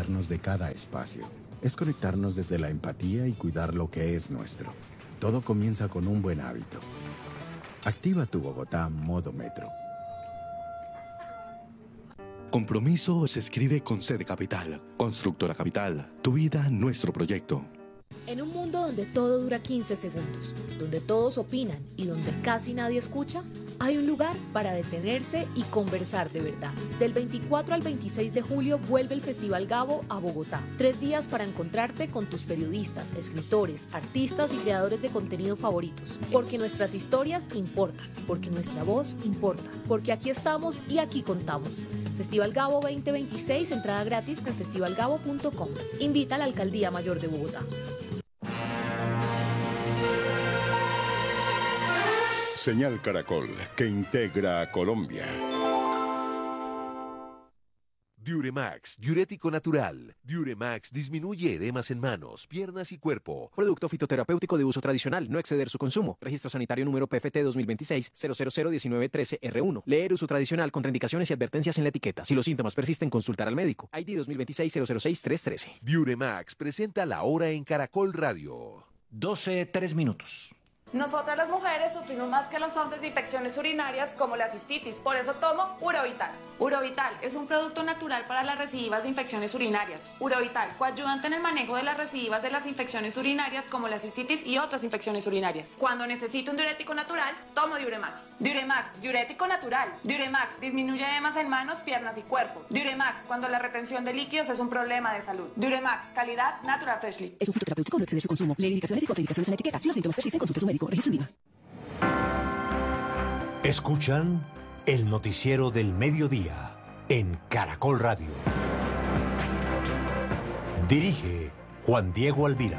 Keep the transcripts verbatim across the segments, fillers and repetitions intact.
aprovecharnos de cada espacio. Es conectarnos desde la empatía y cuidar lo que es nuestro. Todo comienza con un buen hábito. Activa tu Bogotá modo metro. Compromiso se escribe con C de Capital. Constructora Capital. Tu vida, nuestro proyecto. En un mundo donde todo dura quince segundos, donde todos opinan y donde casi nadie escucha, hay un lugar para detenerse y conversar de verdad. Del veinticuatro al veintiséis de julio vuelve el Festival Gabo a Bogotá. Tres días para encontrarte con tus periodistas, escritores, artistas y creadores de contenido favoritos. Porque nuestras historias importan, porque nuestra voz importa, porque aquí estamos y aquí contamos. Festival Gabo veinte veintiséis, entrada gratis en festival gabo punto com. Invita a la Alcaldía Mayor de Bogotá. Señal Caracol, que integra a Colombia. Diuremax, diurético natural. Diuremax disminuye edemas en manos, piernas y cuerpo. Producto fitoterapéutico de uso tradicional, no exceder su consumo. Registro sanitario número P F T dos mil veintiséis cero cero cero diecinueve trece R uno. Leer uso tradicional, contraindicaciones y advertencias en la etiqueta. Si los síntomas persisten, consultar al médico. I D dos mil veintiséis cero cero seis tres trece. Diuremax presenta la hora en Caracol Radio. doce, tres minutos. Nosotras las mujeres sufrimos más que los hombres de infecciones urinarias como la cistitis, por eso tomo Urovital. Urovital es un producto natural para las recidivas de infecciones urinarias. Urovital, coayudante en el manejo de las recidivas de las infecciones urinarias como la cistitis y otras infecciones urinarias. Cuando necesito un diurético natural, tomo Diuremax. Diuremax, diurético natural. Diuremax disminuye edemas en manos, piernas y cuerpo. Diuremax, cuando la retención de líquidos es un problema de salud. Diuremax, calidad Natural Freshly. Es un fitoterapéutico, no exceder su consumo. Lee indicaciones y contraindicaciones en la etiqueta. Si los síntomas persisten, consulte a su médico. Registro INVIMA. Escuchan el noticiero del mediodía en Caracol Radio. Dirige Juan Diego Alvira.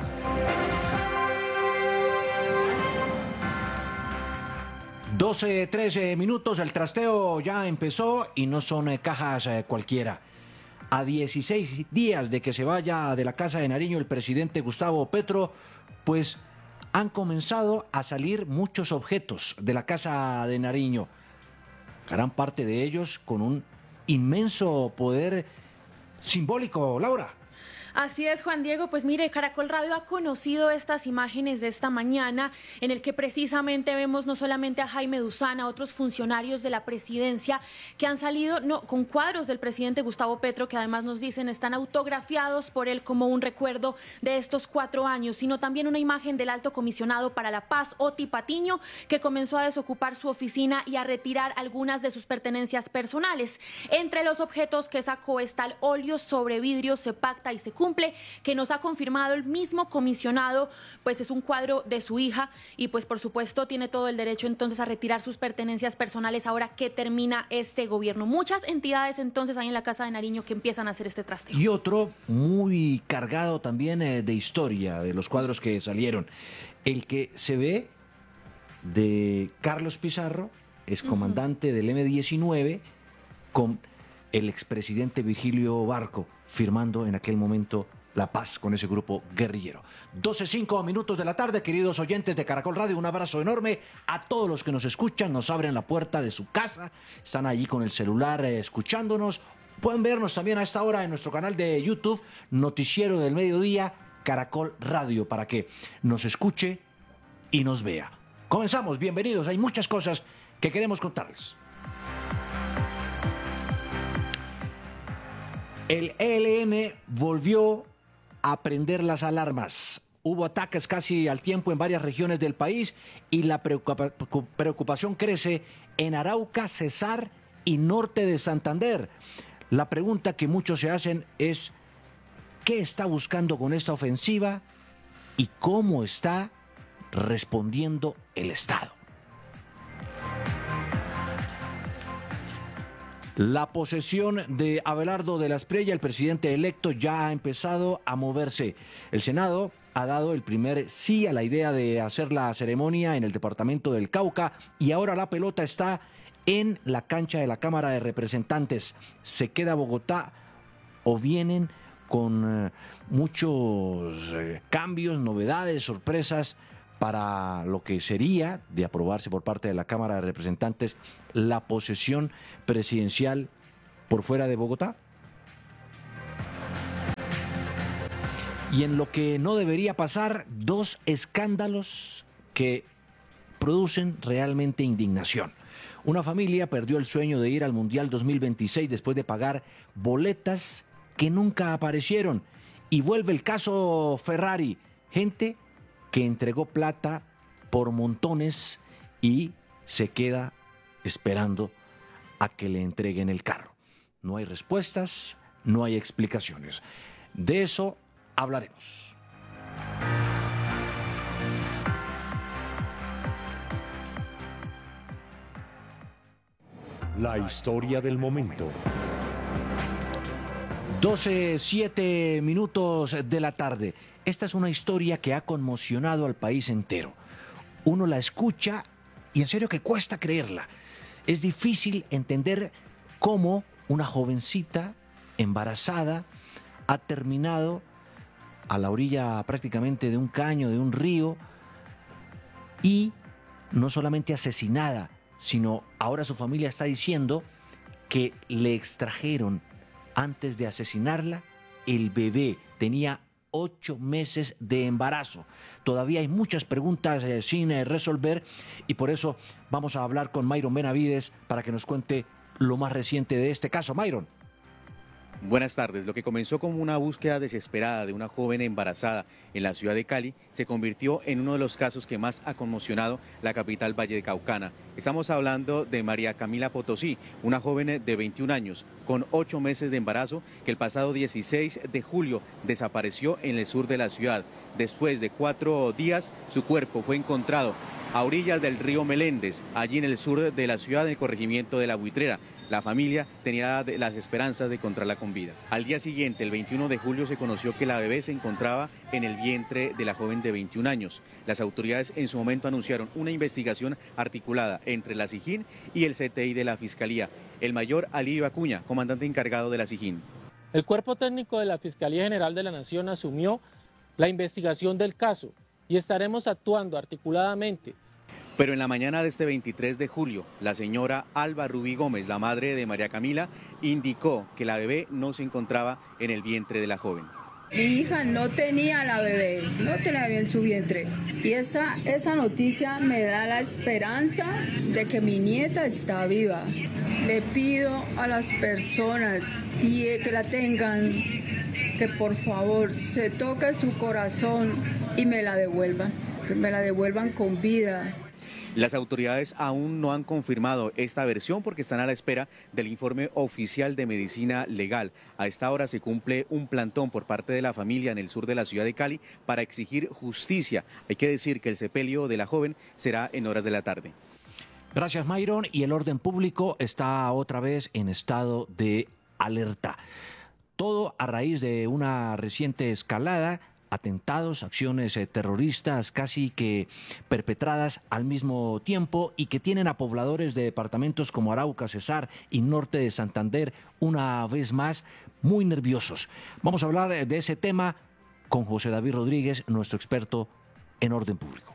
doce, trece minutos, el trasteo ya empezó y no son eh, cajas eh, cualquiera. A dieciséis días de que se vaya de la Casa de Nariño el presidente Gustavo Petro, pues han comenzado a salir muchos objetos de la Casa de Nariño. Gran parte de ellos con un inmenso poder simbólico, Laura. Así es, Juan Diego. Pues mire, Caracol Radio ha conocido estas imágenes de esta mañana en el que precisamente vemos no solamente a Jaime Duzana, otros funcionarios de la presidencia que han salido no, con cuadros del presidente Gustavo Petro, que además nos dicen están autografiados por él como un recuerdo de estos cuatro años, sino también una imagen del alto comisionado para la paz, Oti Patiño, que comenzó a desocupar su oficina y a retirar algunas de sus pertenencias personales. Entre los objetos que sacó está el óleo sobre vidrio Se Pacta y Se Cumple, que nos ha confirmado el mismo comisionado, pues es un cuadro de su hija y pues por supuesto tiene todo el derecho entonces a retirar sus pertenencias personales ahora que termina este gobierno. Muchas entidades entonces hay en la Casa de Nariño que empiezan a hacer este trasteo. Y otro muy cargado también eh, de historia, de los cuadros que salieron. El que se ve de Carlos Pizarro, excomandante uh-huh. del eme diecinueve, con el expresidente Virgilio Barco firmando en aquel momento la paz con ese grupo guerrillero. doce, cinco minutos de la tarde, queridos oyentes de Caracol Radio, un abrazo enorme a todos los que nos escuchan, nos abren la puerta de su casa, están allí con el celular eh, escuchándonos. Pueden vernos también a esta hora en nuestro canal de YouTube, Noticiero del Mediodía, Caracol Radio, para que nos escuche y nos vea. Comenzamos, bienvenidos, hay muchas cosas que queremos contarles. El E L N volvió a prender las alarmas. Hubo ataques casi al tiempo en varias regiones del país y la preocupa- preocupación crece en Arauca, Cesar y norte de Santander. La pregunta que muchos se hacen es, ¿qué está buscando con esta ofensiva y cómo está respondiendo el Estado? La posesión de Abelardo de la Espriella, el presidente electo, ya ha empezado a moverse. El Senado ha dado el primer sí a la idea de hacer la ceremonia en el departamento del Cauca y ahora la pelota está en la cancha de la Cámara de Representantes. ¿Se queda Bogotá o vienen con eh, muchos eh, cambios, novedades, sorpresas para lo que sería de aprobarse por parte de la Cámara de Representantes la posesión presidencial por fuera de Bogotá? Y en lo que no debería pasar, dos escándalos que producen realmente indignación. Una familia perdió el sueño de ir al Mundial dos mil veintiséis después de pagar boletas que nunca aparecieron. Y vuelve el caso Ferrari. Gente que entregó plata por montones y se queda esperando a que le entreguen el carro. No hay respuestas, no hay explicaciones. De eso hablaremos. La historia del momento. doce, siete minutos de la tarde. Esta es una historia que ha conmocionado al país entero. Uno la escucha y en serio que cuesta creerla. Es difícil entender cómo una jovencita embarazada ha terminado a la orilla prácticamente de un caño, de un río, y no solamente asesinada, sino ahora su familia está diciendo que le extrajeron antes de asesinarla el bebé. Tenía ocho meses de embarazo. Todavía hay muchas preguntas eh, sin eh, resolver y por eso vamos a hablar con Mayron Benavides para que nos cuente lo más reciente de este caso. Mayron. Buenas tardes. Lo que comenzó como una búsqueda desesperada de una joven embarazada en la ciudad de Cali se convirtió en uno de los casos que más ha conmocionado la capital vallecaucana. Estamos hablando de María Camila Potosí, una joven de veintiún años con ocho meses de embarazo que el pasado dieciséis de julio desapareció en el sur de la ciudad. Después de cuatro días, su cuerpo fue encontrado a orillas del río Meléndez, allí en el sur de la ciudad, en el corregimiento de La Buitrera. La familia tenía las esperanzas de encontrarla con vida. Al día siguiente, el veintiuno de julio, se conoció que la bebé se encontraba en el vientre de la joven de veintiún años. Las autoridades en su momento anunciaron una investigación articulada entre la SIJIN y el C T I de la Fiscalía. El mayor Alirio Acuña, comandante encargado de la SIJIN. El cuerpo técnico de la Fiscalía General de la Nación asumió la investigación del caso y estaremos actuando articuladamente. Pero en la mañana de este veintitrés de julio, la señora Alba Rubí Gómez, la madre de María Camila, indicó que la bebé no se encontraba en el vientre de la joven. Mi hija no tenía la bebé, no tenía bien su vientre. Y esa, esa noticia me da la esperanza de que mi nieta está viva. Le pido a las personas que la tengan, que por favor se toque su corazón y me la devuelvan, que me la devuelvan con vida. Las autoridades aún no han confirmado esta versión porque están a la espera del informe oficial de medicina legal. A esta hora se cumple un plantón por parte de la familia en el sur de la ciudad de Cali para exigir justicia. Hay que decir que el sepelio de la joven será en horas de la tarde. Gracias, Mayron. Y el orden público está otra vez en estado de alerta. Todo a raíz de una reciente escalada, atentados, acciones eh, terroristas casi que perpetradas al mismo tiempo y que tienen a pobladores de departamentos como Arauca, Cesar y norte de Santander una vez más muy nerviosos. Vamos a hablar de ese tema con José David Rodríguez, nuestro experto en orden público.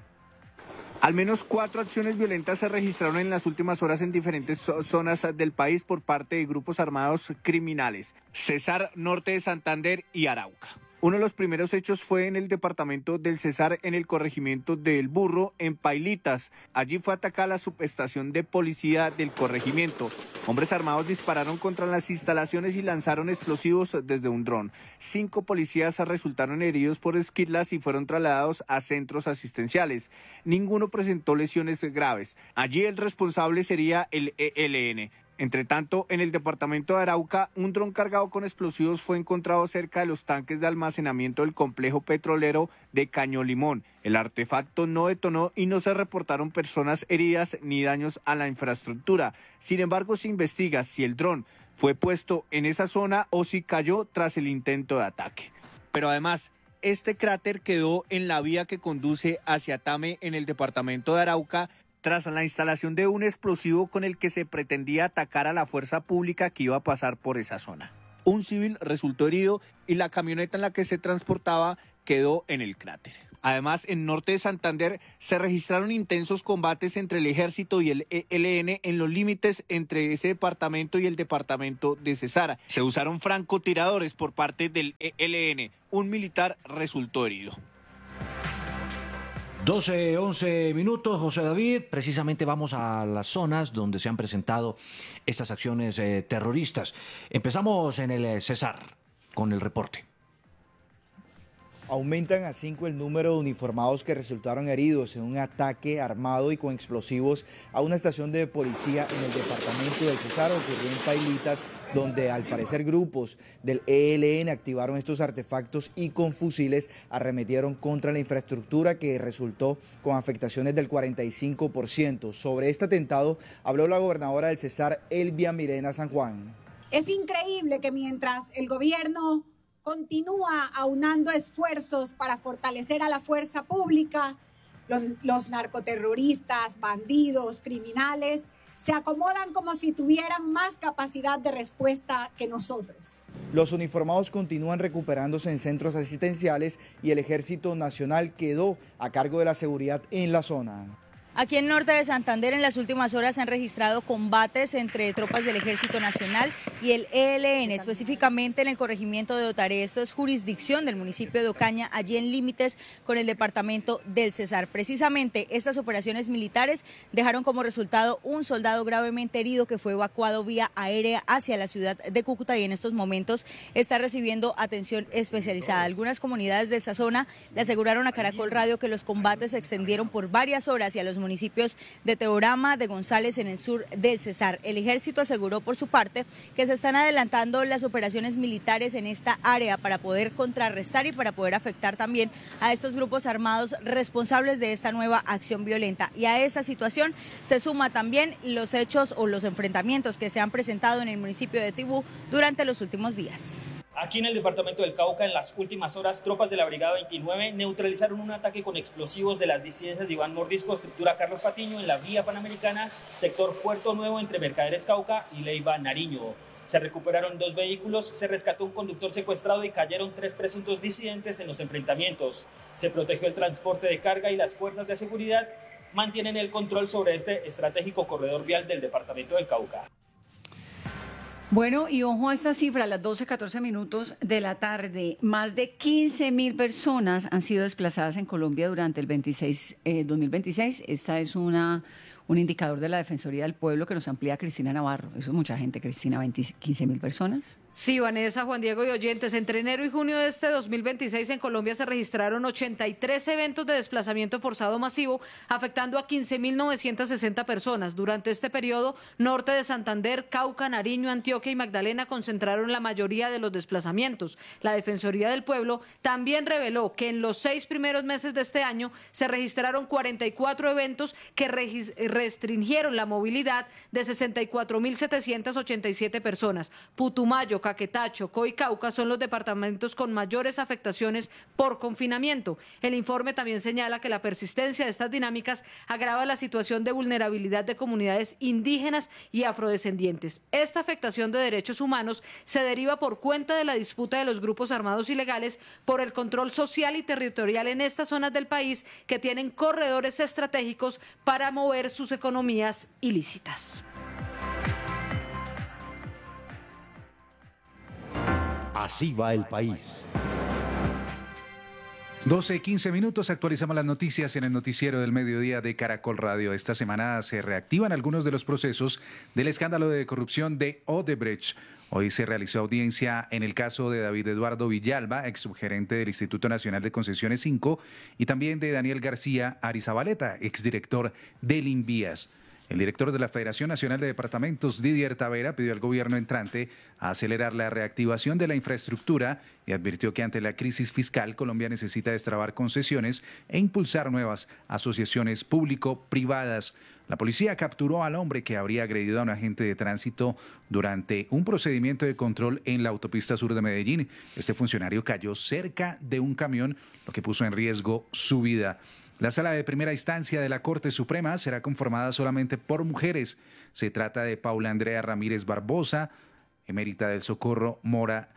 Al menos cuatro acciones violentas se registraron en las últimas horas en diferentes zonas del país por parte de grupos armados criminales. Cesar, norte de Santander y Arauca. Uno de los primeros hechos fue en el departamento del Cesar, en el corregimiento del Burro, en Pailitas. Allí fue atacada la subestación de policía del corregimiento. Hombres armados dispararon contra las instalaciones y lanzaron explosivos desde un dron. Cinco policías resultaron heridos por esquirlas y fueron trasladados a centros asistenciales. Ninguno presentó lesiones graves. Allí el responsable sería el E L N. Entre tanto, en el departamento de Arauca, un dron cargado con explosivos fue encontrado cerca de los tanques de almacenamiento del complejo petrolero de Caño Limón. El artefacto no detonó y no se reportaron personas heridas ni daños a la infraestructura. Sin embargo, se investiga si el dron fue puesto en esa zona o si cayó tras el intento de ataque. Pero además, este cráter quedó en la vía que conduce hacia Tame, en el departamento de Arauca, tras la instalación de un explosivo con el que se pretendía atacar a la fuerza pública que iba a pasar por esa zona. Un civil resultó herido y la camioneta en la que se transportaba quedó en el cráter. Además, en norte de Santander se registraron intensos combates entre el ejército y el E L N en los límites entre ese departamento y el departamento de Cesar. Se usaron francotiradores por parte del E L N. Un militar resultó herido. doce, once minutos, José David. Precisamente vamos a las zonas donde se han presentado estas acciones eh, terroristas. Empezamos en el eh, Cesar con el reporte. Aumentan a cinco el número de uniformados que resultaron heridos en un ataque armado y con explosivos a una estación de policía en el departamento del Cesar. Ocurrió en Pailitas, donde al parecer grupos del E L N activaron estos artefactos y con fusiles arremetieron contra la infraestructura, que resultó con afectaciones del cuarenta y cinco por ciento. Sobre este atentado habló la gobernadora del Cesar, Elvia Mirena San Juan. Es increíble que mientras el gobierno continúa aunando esfuerzos para fortalecer a la fuerza pública, los, los narcoterroristas, bandidos, criminales, se acomodan como si tuvieran más capacidad de respuesta que nosotros. Los uniformados continúan recuperándose en centros asistenciales y el Ejército Nacional quedó a cargo de la seguridad en la zona. Aquí en norte de Santander en las últimas horas se han registrado combates entre tropas del Ejército Nacional y el E L N, específicamente en el corregimiento de Otaré. Esto es jurisdicción del municipio de Ocaña, allí en límites con el departamento del Cesar. Precisamente estas operaciones militares dejaron como resultado un soldado gravemente herido que fue evacuado vía aérea hacia la ciudad de Cúcuta y en estos momentos está recibiendo atención especializada. Algunas comunidades de esa zona le aseguraron a Caracol Radio que los combates se extendieron por varias horas y a los municipios de Teorama, de González en el sur del Cesar. El ejército aseguró por su parte que se están adelantando las operaciones militares en esta área para poder contrarrestar y para poder afectar también a estos grupos armados responsables de esta nueva acción violenta. Y a esta situación se suma también los hechos o los enfrentamientos que se han presentado en el municipio de Tibú durante los últimos días. Aquí en el departamento del Cauca, en las últimas horas, tropas de la Brigada veintinueve neutralizaron un ataque con explosivos de las disidencias de Iván Mordisco, estructura Carlos Patiño, en la vía panamericana, sector Puerto Nuevo, entre Mercaderes Cauca y Leiva Nariño. Se recuperaron dos vehículos, se rescató un conductor secuestrado y cayeron tres presuntos disidentes en los enfrentamientos. Se protegió el transporte de carga y las fuerzas de seguridad mantienen el control sobre este estratégico corredor vial del departamento del Cauca. Bueno, y ojo a esta cifra, a las doce, catorce minutos de la tarde, más de quince mil personas han sido desplazadas en Colombia durante el veintiséis, eh, dos mil veintiséis. Esta es una, un indicador de la Defensoría del Pueblo que nos amplía Cristina Navarro. Eso es mucha gente, Cristina, quince mil personas. Sí, Vanessa, Juan Diego y oyentes, entre enero y junio de este dos mil veintiséis en Colombia se registraron ochenta y tres eventos de desplazamiento forzado masivo, afectando a quince mil novecientas sesenta personas. Durante este periodo, norte de Santander, Cauca, Nariño, Antioquia y Magdalena concentraron la mayoría de los desplazamientos. La Defensoría del Pueblo también reveló que en los seis primeros meses de este año se registraron cuarenta y cuatro eventos que restringieron la movilidad de sesenta y cuatro mil setecientas ochenta y siete personas. Putumayo, Caquetá, Chocó y Cauca son los departamentos con mayores afectaciones por confinamiento. El informe también señala que la persistencia de estas dinámicas agrava la situación de vulnerabilidad de comunidades indígenas y afrodescendientes. Esta afectación de derechos humanos se deriva por cuenta de la disputa de los grupos armados ilegales por el control social y territorial en estas zonas del país que tienen corredores estratégicos para mover sus economías ilícitas. Así va el país. doce, quince minutos, actualizamos las noticias en el noticiero del mediodía de Caracol Radio. Esta semana se reactivan algunos de los procesos del escándalo de corrupción de Odebrecht. Hoy se realizó audiencia en el caso de David Eduardo Villalba, ex subgerente del Instituto Nacional de Concesiones cinco, y también de Daniel García Arizabaleta, exdirector del Invías. El director de la Federación Nacional de Departamentos, Didier Tavera, pidió al gobierno entrante a acelerar la reactivación de la infraestructura y advirtió que ante la crisis fiscal Colombia necesita destrabar concesiones e impulsar nuevas asociaciones público-privadas. La policía capturó al hombre que habría agredido a un agente de tránsito durante un procedimiento de control en la autopista sur de Medellín. Este funcionario cayó cerca de un camión, lo que puso en riesgo su vida. La sala de primera instancia de la Corte Suprema será conformada solamente por mujeres. Se trata de Paula Andrea Ramírez Barbosa, emérita del Socorro Mora,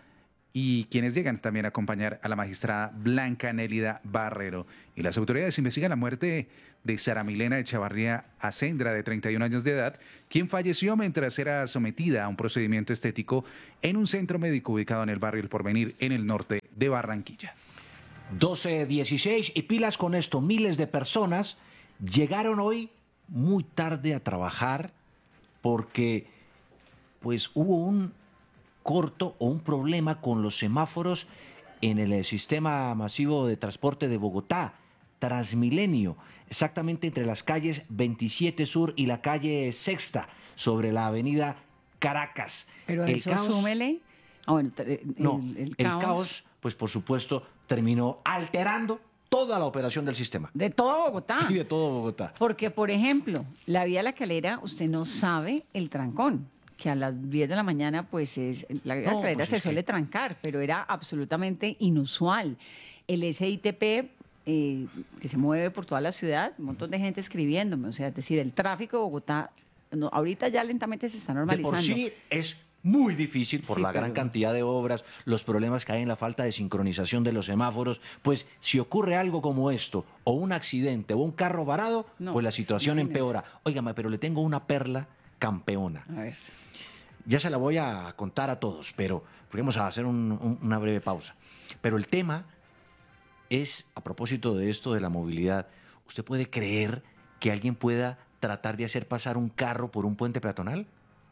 y quienes llegan también a acompañar a la magistrada Blanca Nélida Barrero. Y las autoridades investigan la muerte de Sara Milena Echavarría Acendra, de treinta y un años de edad, quien falleció mientras era sometida a un procedimiento estético en un centro médico ubicado en el barrio El Porvenir, en el norte de Barranquilla. doce dieciséis, y pilas con esto, miles de personas llegaron hoy muy tarde a trabajar porque pues hubo un corto o un problema con los semáforos en el sistema masivo de transporte de Bogotá, Transmilenio, exactamente entre las calles veintisiete Sur y la calle Sexta, sobre la avenida Caracas. Pero a el eso caos, súmele. Ah, bueno, el, no, el, el el caos. caos, pues por supuesto, terminó alterando toda la operación del sistema. De todo Bogotá. Y de todo Bogotá. Porque, por ejemplo, la vía La Calera, usted no sabe el trancón, que a las diez de la mañana, pues es la vía No, La Calera pues se es suele que- trancar, pero era absolutamente inusual. El S I T P, eh, que se mueve por toda la ciudad, un montón de gente escribiéndome, o sea, es decir, el tráfico de Bogotá, no, ahorita ya lentamente se está De normalizando. por sí es muy difícil por Sí, la gran pero- cantidad de obras, los problemas que hay en la falta de sincronización de los semáforos. Pues si ocurre algo como esto, o un accidente, o un carro varado, No, pues la situación imagínese. empeora. Óigame, pero le tengo una perla campeona. A ver. Ya se la voy a contar a todos, pero porque vamos a hacer un- un- una breve pausa. Pero el tema es, a propósito de esto de la movilidad, ¿usted puede creer que alguien pueda tratar de hacer pasar un carro por un puente peatonal?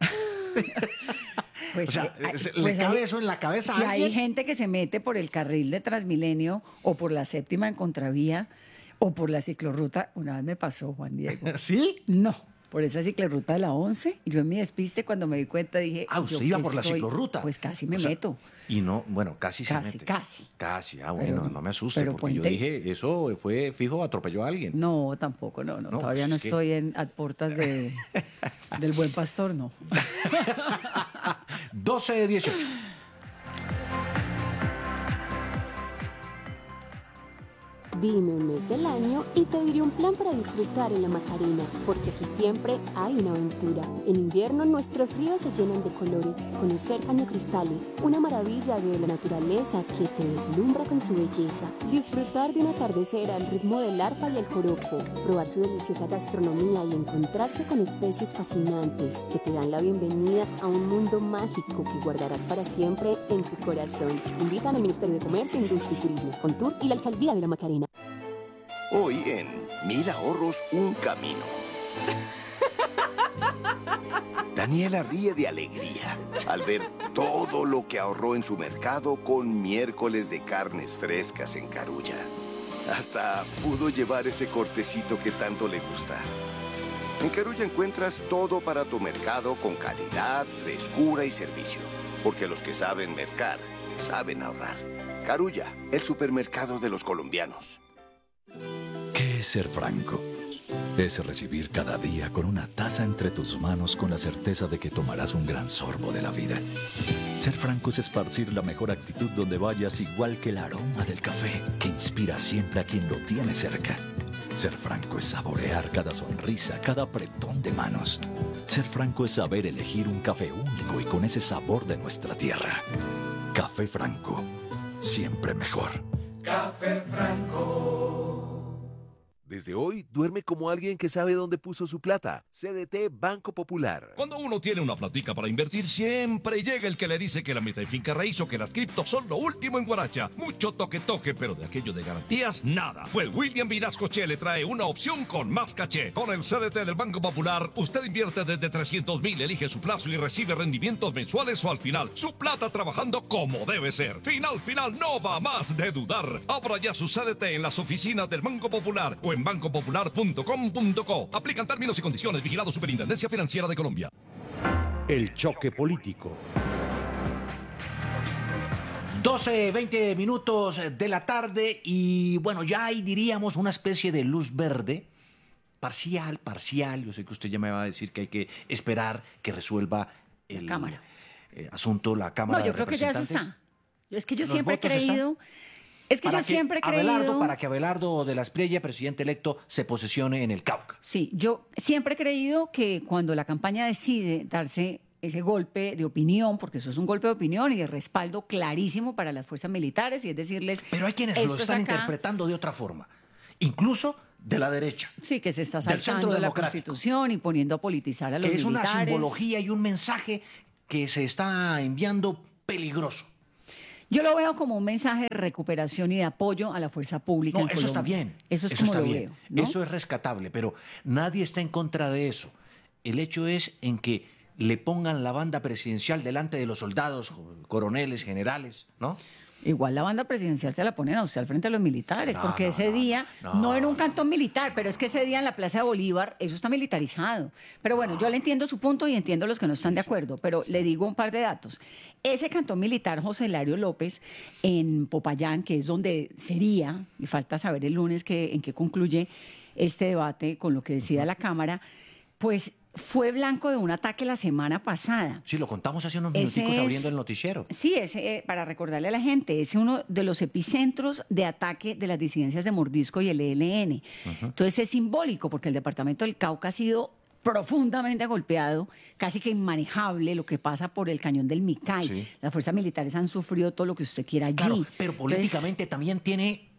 Pues, O sea, eh, ¿se- pues ¿le cabe hay- eso en la cabeza Si a hay alguien? gente que se mete por el carril de Transmilenio o por la séptima en contravía o por la ciclorruta, una vez me pasó, Juan Diego. ¿Sí? No, por esa ciclorruta de la once, y yo en mi despiste cuando me di cuenta dije... Ah, usted ¿yo iba qué por la estoy? ciclorruta. Pues casi me O sea, meto. Y no, bueno, casi, se Casi, mete. casi. Casi, ah, bueno, Pero- no me asuste, pero porque yo puente- dije, eso fue fijo, atropelló a alguien. No, tampoco, no, no. No, todavía pues no es que- estoy en, a puertas de, del Buen Pastor, no. doce dieciocho. Dime un mes del año y te diré un plan para disfrutar en la Macarena, porque aquí siempre hay una aventura. En invierno nuestros ríos se llenan de colores, conocer cañocristales, una maravilla de la naturaleza que te deslumbra con su belleza, disfrutar de un atardecer al ritmo del arpa y el joropo, probar su deliciosa gastronomía y encontrarse con especies fascinantes que te dan la bienvenida a un mundo mágico que guardarás para siempre en tu corazón. Invitan al Ministerio de Comercio, Industria y Turismo, Contur y la Alcaldía de la Macarena. Hoy en Mil Ahorros, un camino. Daniela ríe de alegría al ver todo lo que ahorró en su mercado con miércoles de carnes frescas en Carulla. Hasta pudo llevar ese cortecito que tanto le gusta. En Carulla encuentras todo para tu mercado con calidad, frescura y servicio. Porque los que saben mercar, saben ahorrar. Carulla, el supermercado de los colombianos. ¿Qué es ser franco? Es recibir cada día con una taza entre tus manos con la certeza de que tomarás un gran sorbo de la vida. Ser franco es esparcir la mejor actitud donde vayas, igual que el aroma del café que inspira siempre a quien lo tiene cerca. Ser franco es saborear cada sonrisa, cada apretón de manos. Ser franco es saber elegir un café único y con ese sabor de nuestra tierra. Café Franco, siempre mejor. Café Franco. Desde hoy, duerme como alguien que sabe dónde puso su plata. C D T Banco Popular. Cuando uno tiene una platica para invertir, siempre llega el que le dice que la meta y finca raíz o que las criptos son lo último en Guaracha. Mucho toque toque, pero de aquello de garantías, nada. Pues William Vinascoche le trae una opción con más caché. Con el C D T del Banco Popular, usted invierte desde trescientos mil, elige su plazo y recibe rendimientos mensuales o al final. Su plata trabajando como debe ser. Final, final, no va más de dudar. Abra ya su C D T en las oficinas del Banco Popular o en banco popular punto com punto co. Aplican términos y condiciones. Vigilado Superintendencia Financiera de Colombia. El choque político. doce, veinte minutos de la tarde y bueno, ya hay, diríamos, una especie de luz verde, parcial, parcial. Yo sé que usted ya me va a decir que hay que esperar que resuelva el Cámara. eh, asunto la Cámara No, yo de creo que ya eso Representantes. está. Yo- Es que yo ¿Los siempre he votos están? creído... Es que yo Para siempre he Abelardo, creído... para que Abelardo de la Espriella, presidente electo, se posesione en el Cauca. Sí, yo siempre he creído que cuando la campaña decide darse ese golpe de opinión, porque eso es un golpe de opinión y de respaldo clarísimo para las fuerzas militares, y es decirles... Pero hay quienes lo están interpretando de otra forma, incluso de la derecha. Sí, que se está saltando la Constitución y poniendo a politizar a los militares. Que es una simbología y un mensaje que se está enviando peligroso. Yo lo veo como un mensaje de recuperación y de apoyo a la fuerza pública. No, en eso Colombia. está bien. Eso es eso como está lo bien. veo, ¿no? Eso es rescatable, pero nadie está en contra de eso. El hecho es en que le pongan la banda presidencial delante de los soldados, coroneles, generales, ¿no? Igual la banda presidencial se la ponen a usted al frente de los militares, No, porque no, ese no, día, no, no, no. en un cantón militar, pero es que ese día en la Plaza de Bolívar, eso está militarizado. Pero bueno, yo le entiendo su punto y entiendo los que no están de acuerdo, pero le digo un par de datos. Ese cantón militar José Hilario López, en Popayán, que es donde sería, y falta saber el lunes que, en qué concluye este debate con lo que decida la Cámara, pues fue blanco de un ataque la semana pasada. Sí, lo contamos hace unos Ese minuticos es- abriendo el noticiero. Sí, ese, eh, para recordarle a la gente, es uno de los epicentros de ataque de las disidencias de Mordisco y el E L N. Ujú. Entonces es simbólico porque el departamento del Cauca ha sido profundamente golpeado, casi que inmanejable lo que pasa por el cañón del Micay. Sí. Las fuerzas militares han sufrido todo lo que usted quiera allí. Claro, pero Entonces, políticamente también tiene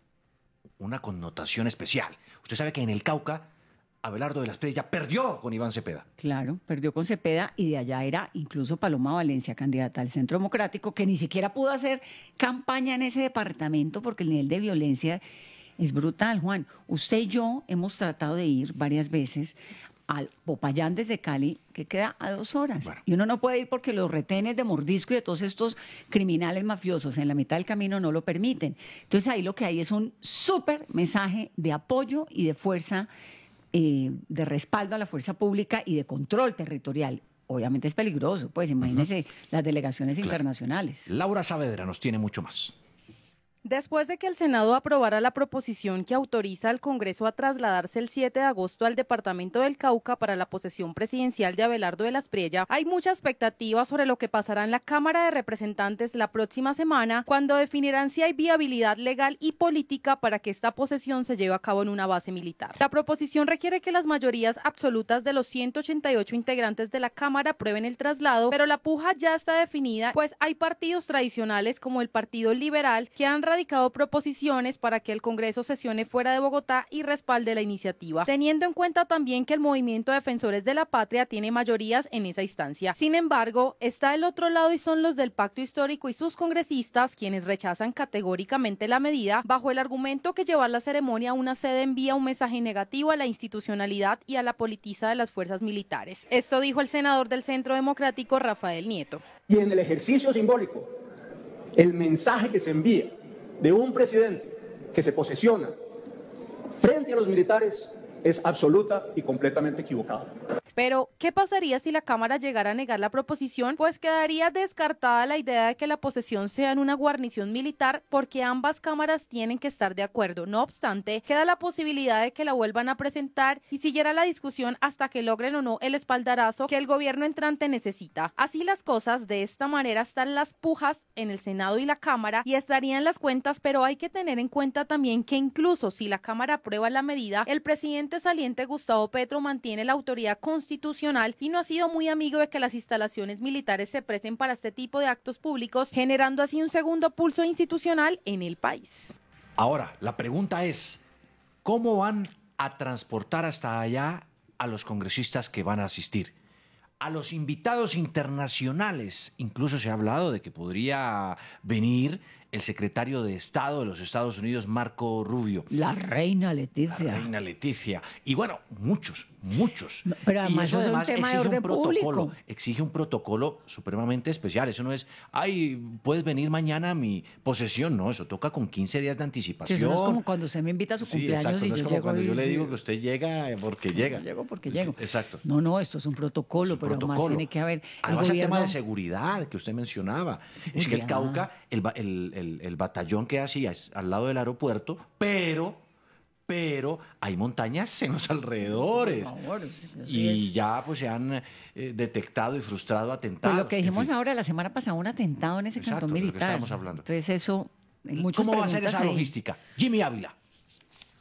una connotación especial. Usted sabe que en el Cauca, Abelardo de la Espriella perdió con Iván Cepeda. Claro, perdió con Cepeda y de allá era incluso Paloma Valencia, candidata al Centro Democrático, que ni siquiera pudo hacer campaña en ese departamento porque el nivel de violencia es brutal. Juan, usted y yo hemos tratado de ir varias veces al Popayán desde Cali, que queda a dos horas. Y uno no puede ir porque los retenes de Mordisco y de todos estos criminales mafiosos en la mitad del camino no lo permiten. Entonces ahí lo que hay es un súper mensaje de apoyo y de fuerza, eh, de respaldo a la fuerza pública y de control territorial. Obviamente es peligroso, pues imagínese las delegaciones Claro. internacionales. Laura Saavedra nos tiene mucho más. Después de que el Senado aprobara la proposición que autoriza al Congreso a trasladarse el siete de agosto al departamento del Cauca para la posesión presidencial de Abelardo de la Espriella, hay mucha expectativa sobre lo que pasará en la Cámara de Representantes la próxima semana, cuando definirán si hay viabilidad legal y política para que esta posesión se lleve a cabo en una base militar. La proposición requiere que las mayorías absolutas de los ciento ochenta y ocho integrantes de la Cámara aprueben el traslado, pero la puja ya está definida, pues hay partidos tradicionales como el Partido Liberal que han radicado proposiciones para que el Congreso sesione fuera de Bogotá y respalde la iniciativa, teniendo en cuenta también que el Movimiento Defensores de la Patria tiene mayorías en esa instancia. Sin embargo, está el otro lado y son los del Pacto Histórico y sus congresistas, quienes rechazan categóricamente la medida bajo el argumento que llevar la ceremonia a una sede envía un mensaje negativo a la institucionalidad y a la politiza de las fuerzas militares. Esto dijo el senador del Centro Democrático, Rafael Nieto. Y en el ejercicio simbólico, el mensaje que se envía de un presidente que se posesiona frente a los militares es absoluta y completamente equivocado. Pero, ¿qué pasaría si la Cámara llegara a negar la proposición? Pues quedaría descartada la idea de que la posesión sea en una guarnición militar, porque ambas cámaras tienen que estar de acuerdo. No obstante, queda la posibilidad de que la vuelvan a presentar y siguiera la discusión hasta que logren o no el espaldarazo que el gobierno entrante necesita. Así las cosas, de esta manera están las pujas en el Senado y la Cámara y estarían las cuentas, pero hay que tener en cuenta también que incluso si la Cámara aprueba la medida, el presidente saliente Gustavo Petro mantiene la autoridad constitucional y no ha sido muy amigo de que las instalaciones militares se presten para este tipo de actos públicos, generando así un segundo pulso institucional en el país. Ahora, la pregunta es, ¿cómo van a transportar hasta allá a los congresistas que van a asistir? A los invitados internacionales, incluso se ha hablado de que podría venir el secretario de Estado de los Estados Unidos, Marco Rubio. La reina Leticia. La reina Leticia. Y bueno, muchos, muchos. No, pero además y eso eso es un además tema de exige un orden protocolo, público. exige un protocolo supremamente especial. Eso no es, ay, puedes venir mañana a mi posesión. No, eso toca con quince días de Sí, anticipación. eso no es como cuando usted me invita a su Sí, cumpleaños exacto. y No es yo como llego cuando y yo le sí. digo que usted llega porque llega. Llego porque Sí, llego. Exacto. No, no, esto es un protocolo, pero además Protocolo. tiene que haber. Además, el tema gobierno- de seguridad que usted mencionaba. Es que el Seguridad. Cauca, el, ba- el- el- el batallón queda así es al lado del aeropuerto, pero, pero hay montañas en los alrededores. Por favor, sí, así Y es. ya pues se han eh, detectado y frustrado atentados. Pues lo que En dijimos fin. ahora la semana pasada, un atentado en ese Exacto, cantón de lo que militar. estábamos hablando. Entonces eso, hay muchas ¿Cómo va a ser preguntas esa ahí. logística? Jimmy Ávila.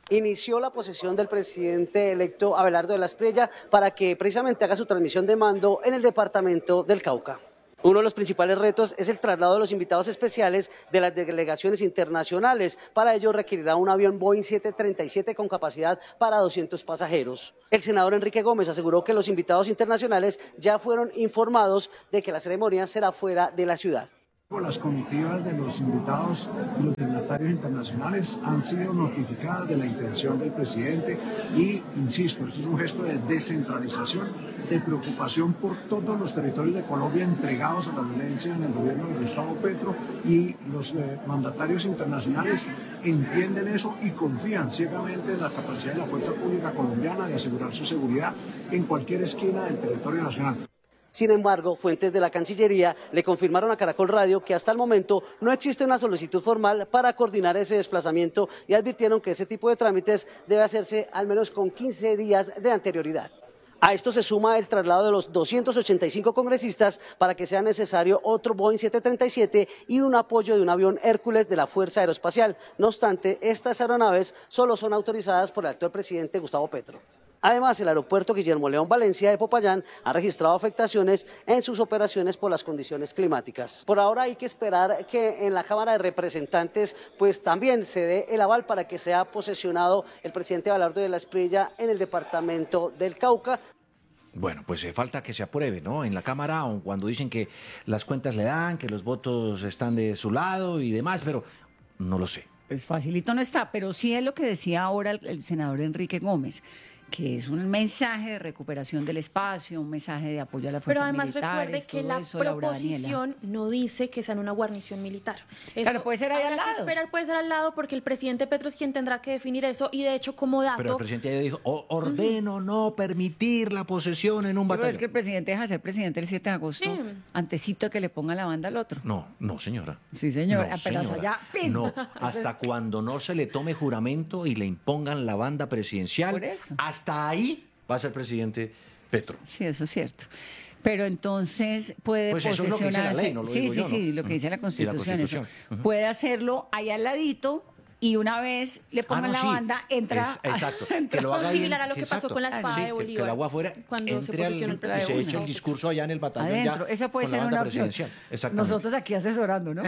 inició la posesión del presidente electo Abelardo de la Espriella para que precisamente haga su transmisión de mando en el departamento del Cauca. Uno de los principales retos es el traslado de los invitados especiales de las delegaciones internacionales. Para ello requerirá un avión Boeing siete treinta y siete con capacidad para doscientos pasajeros. El senador Enrique Gómez aseguró que los invitados internacionales ya fueron informados de que la ceremonia será fuera de la ciudad. Las comitivas de los invitados y los dignatarios internacionales han sido notificadas de la intención del presidente y, insisto, esto es un gesto de descentralización, de preocupación por todos los territorios de Colombia entregados a la violencia en el gobierno de Gustavo Petro, y los eh, mandatarios internacionales entienden eso y confían ciegamente en la capacidad de la fuerza pública colombiana de asegurar su seguridad en cualquier esquina del territorio nacional. Sin embargo, fuentes de la Cancillería le confirmaron a Caracol Radio que hasta el momento no existe una solicitud formal para coordinar ese desplazamiento y advirtieron que ese tipo de trámites debe hacerse al menos con quince días de anterioridad. A esto se suma el traslado de los doscientos ochenta y cinco congresistas para que sea necesario otro Boeing siete treinta y siete y un apoyo de un avión Hércules de la Fuerza Aeroespacial. No obstante, estas aeronaves solo son autorizadas por el actual presidente Gustavo Petro. Además, el aeropuerto Guillermo León Valencia de Popayán ha registrado afectaciones en sus operaciones por las condiciones climáticas. Por ahora hay que esperar que en la Cámara de Representantes pues también se dé el aval para que sea posesionado el presidente Abelardo de la Espriella en el departamento del Cauca. Bueno, pues eh, falta que se apruebe, ¿no? En la Cámara, aun cuando dicen que las cuentas le dan, que los votos están de su lado y demás, pero no lo sé. Pues facilito no está, pero sí es lo que decía ahora el, el senador Enrique Gómez, que es un mensaje de recuperación del espacio, un mensaje de apoyo a las fuerzas militares. Pero además recuerde que la eso, proposición no dice que sea en una guarnición militar. Eso claro, puede ser ahí al lado. Que esperar, puede ser al lado, porque el presidente Petro es quien tendrá que definir eso, y de hecho, como dato... Pero el presidente ya dijo, oh, ordeno uh-huh. no permitir la posesión en un sí, batallón. Pero es que el presidente deja de ser presidente el siete de agosto, sí. antesito que le ponga la banda al otro. No, no, señora. Sí, señora, no, pero señora. allá, ¡pin! No, hasta cuando no se le tome juramento y le impongan la banda presidencial, Por eso. hasta ahí va a ser presidente Petro. Sí, eso es cierto. Pero entonces puede pues eso posesionarse. Es lo que dice la ley, no lo sí, digo sí, yo, sí, ¿no? lo que dice la Constitución. la Constitución. Eso. Uh-huh. Puede hacerlo ahí al ladito y una vez le pongan ah, no, la sí. banda, entra. Es, exacto. entra que lo haga similar bien, a lo que exacto. pasó con la espada sí, de Bolívar. Que, que el agua afuera, cuando se posesionó el presidente. Se eche el discurso allá en el batallón. Adentro. Ya, Esa puede con ser la banda una opción. presidencial. Exactamente. Nosotros aquí asesorando, ¿no?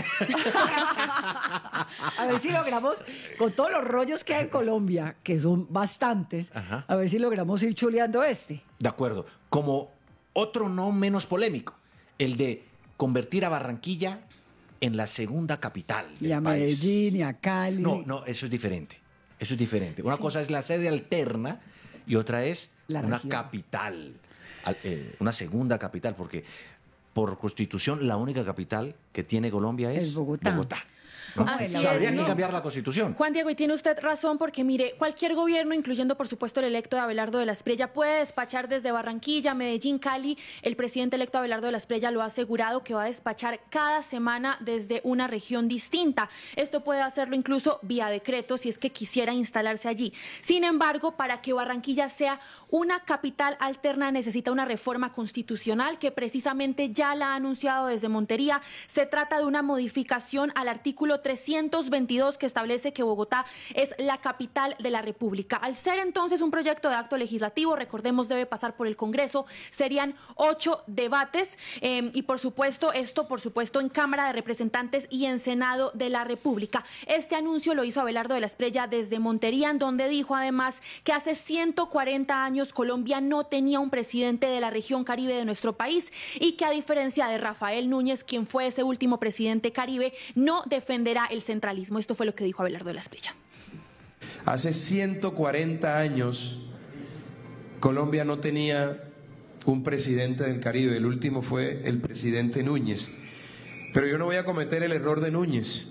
A ver si logramos, con todos los rollos que hay en Colombia, que son bastantes, Ajá. a ver si logramos ir chuleando este. De acuerdo. Como otro no menos polémico, el de convertir a Barranquilla en la segunda capital del y a país. Medellín y a Cali. No, no, eso es diferente. Eso es diferente. Una sí. cosa es la sede alterna y otra es la una región. capital, eh, una segunda capital, porque por constitución la única capital que tiene Colombia es, es Bogotá. Bogotá. ¿No? Así o sea, habría es, que no. cambiar la Constitución. Juan Diego, y tiene usted razón, porque mire, cualquier gobierno, incluyendo por supuesto el electo de Abelardo de la Espriella, puede despachar desde Barranquilla, Medellín, Cali. El presidente electo Abelardo de la Espriella lo ha asegurado que va a despachar cada semana desde una región distinta. Esto puede hacerlo incluso vía decreto si es que quisiera instalarse allí. Sin embargo, para que Barranquilla sea una capital alterna necesita una reforma constitucional que precisamente ya la ha anunciado desde Montería. Se trata de una modificación al artículo trescientos veintidós que establece que Bogotá es la capital de la República. Al ser entonces un proyecto de acto legislativo, recordemos, debe pasar por el Congreso, serían ocho debates eh, y por supuesto esto, por supuesto, en Cámara de Representantes y en Senado de la República. Este anuncio lo hizo Abelardo de la Espriella desde Montería, en donde dijo además que hace ciento cuarenta años Colombia no tenía un presidente de la región Caribe de nuestro país y que a diferencia de Rafael Núñez, quien fue ese último presidente Caribe, no defenderá el centralismo. Esto fue lo que dijo Abelardo de la Espriella. Hace ciento cuarenta años Colombia no tenía un presidente del Caribe, el último fue el presidente Núñez. Pero yo no voy a cometer el error de Núñez.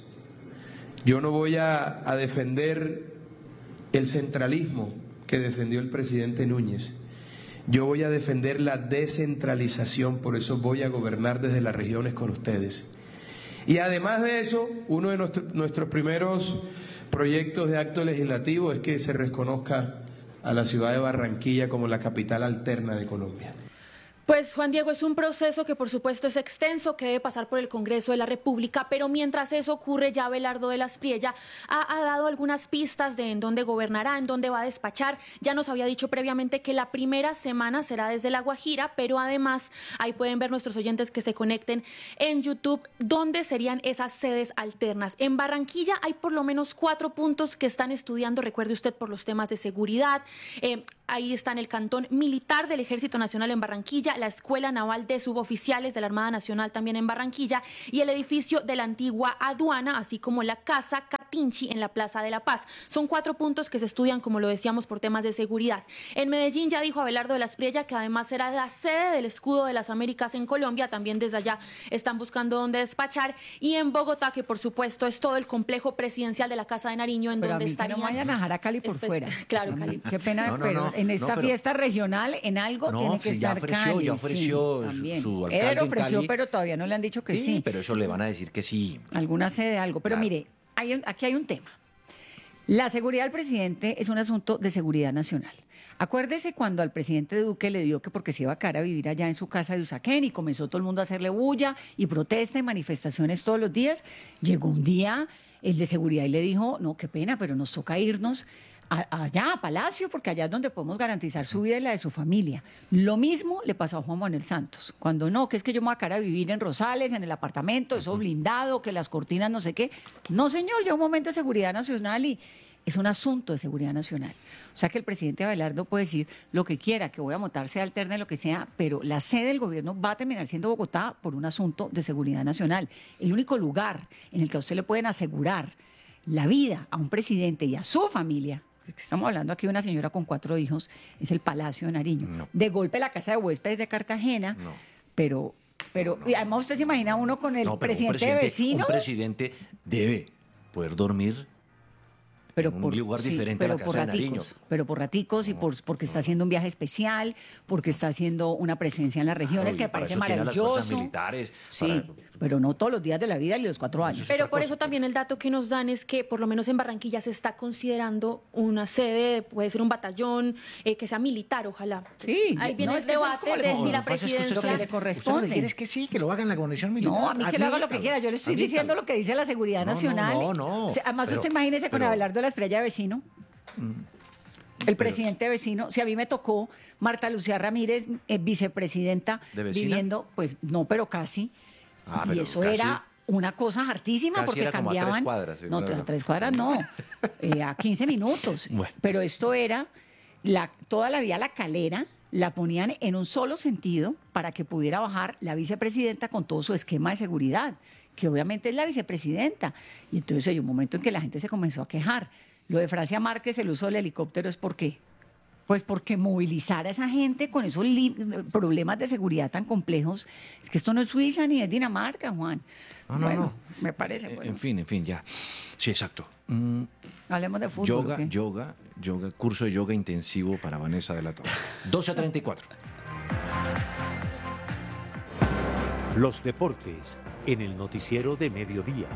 Yo no voy a, a defender el centralismo que defendió el presidente Núñez. Yo voy a defender la descentralización, por eso voy a gobernar desde las regiones con ustedes. Y además de eso, uno de nuestro, nuestros primeros proyectos de acto legislativo es que se reconozca a la ciudad de Barranquilla como la capital alterna de Colombia. Pues Juan Diego, es un proceso que por supuesto es extenso, que debe pasar por el Congreso de la República, pero mientras eso ocurre ya Abelardo de la Espriella ha, ha dado algunas pistas de en dónde gobernará, en dónde va a despachar. Ya nos había dicho previamente que la primera semana será desde La Guajira, pero además ahí pueden ver nuestros oyentes que se conecten en YouTube dónde serían esas sedes alternas. En Barranquilla hay por lo menos cuatro puntos que están estudiando, recuerde usted, por los temas de seguridad. Eh, ahí están el Cantón Militar del Ejército Nacional en Barranquilla, la Escuela Naval de Suboficiales de la Armada Nacional también en Barranquilla y el edificio de la antigua aduana, así como la Casa Catinchi en la Plaza de la Paz. Son cuatro puntos que se estudian, como lo decíamos, por temas de seguridad. En Medellín ya dijo Abelardo de la Espriella que además será la sede del Escudo de las Américas en Colombia, también desde allá están buscando dónde despachar. Y en Bogotá, que por supuesto es todo el complejo presidencial de la Casa de Nariño, en pero donde a mí estarían... que no vayan a dejar a Cali por fuera. Claro, Cali. Qué pena, No, no, pero no, en esta no, pero- fiesta regional, en algo No, tiene que sí, ya estar ofreció, Cali. ya ofreció sí, su- también. su alcalde Él en ofreció, Cali. pero todavía no le han dicho que sí. pero eso le van a decir que sí. Alguna sede, algo. Pero Claro. mire, hay un- aquí hay un tema. La seguridad del presidente es un asunto de seguridad nacional. Acuérdese cuando al presidente Duque le dio que porque se iba a quedar a vivir allá en su casa de Usaquén y comenzó todo el mundo a hacerle bulla y protesta y manifestaciones todos los días, llegó un día el de seguridad y le dijo, no, qué pena, pero nos toca irnos a- allá a Palacio porque allá es donde podemos garantizar su vida y la de su familia. Lo mismo le pasó a Juan Manuel Santos. Cuando no, que es que yo me voy a quedar a vivir en Rosales, en el apartamento, eso blindado, que las cortinas no sé qué. No, señor, llega un momento de seguridad nacional y es un asunto de seguridad nacional. O sea que el presidente Abelardo puede decir lo que quiera, que voy a montar sede alterna, lo que sea, pero la sede del gobierno va a terminar siendo Bogotá por un asunto de seguridad nacional. El único lugar en el que a usted le pueden asegurar la vida a un presidente y a su familia, estamos hablando aquí de una señora con cuatro hijos, es el Palacio de Nariño. No. De golpe la Casa de Huéspedes de Cartagena, No. pero... Pero y además usted se imagina uno con el No, pero un presidente, de vecino. Un presidente debe poder dormir pero en un por, lugar sí, diferente a pero la por casa de Nariño. raticos, pero por raticos y por, porque está haciendo un viaje especial, porque está haciendo una presencia en las regiones Claro, que y me para parece eso tiene a las fuerzas maravilloso. militares, Sí, para- pero no todos los días de la vida y los cuatro años. Pero por eso también el dato que nos dan es que por lo menos en Barranquilla se está considerando una sede, puede ser un batallón, eh, que sea militar, ojalá. Sí, Ahí no, viene es el que eso es debate como de le- si no, la lo que pasa es que usted presidencia... lo que le corresponde. Usted lo que quiere es que sí, que lo hagan en la guarnición militar. No, a mí que lo haga lo que Admítalo, quiera. Yo le estoy admítalo. diciendo lo que dice la seguridad No, no, nacional. no, no, O sea, además, pero- usted imagínese con pero- Abelardo de la Espriella de vecino. El presidente vecino, si a mí me tocó Marta Lucía Ramírez, eh, vicepresidenta, ¿De vecina? viviendo, pues no, pero casi. Ah, y pero eso casi- era una cosa hartísima casi porque era como a tres cambiaban. cuadras, sí, no, claro. a tres cuadras no, eh, a quince minutos. Bueno. Pero esto era la, toda la vía La Calera. La ponían en un solo sentido para que pudiera bajar la vicepresidenta con todo su esquema de seguridad, que obviamente es la vicepresidenta. Y entonces hay un momento en que la gente se comenzó a quejar. Lo de Francia Márquez, el uso del helicóptero, ¿es por qué? Pues porque movilizar a esa gente con esos li- problemas de seguridad tan complejos, es que esto no es Suiza ni es Dinamarca, Juan. No, no, Bueno, no. me parece. Eh, Bueno. En fin, en fin, ya. Sí, exacto. Mm, Hablemos de fútbol. yoga, ¿o qué? yoga, yoga, curso de yoga intensivo para Vanessa de la Torre. doce treinta y cuatro. Los deportes en el noticiero de mediodía.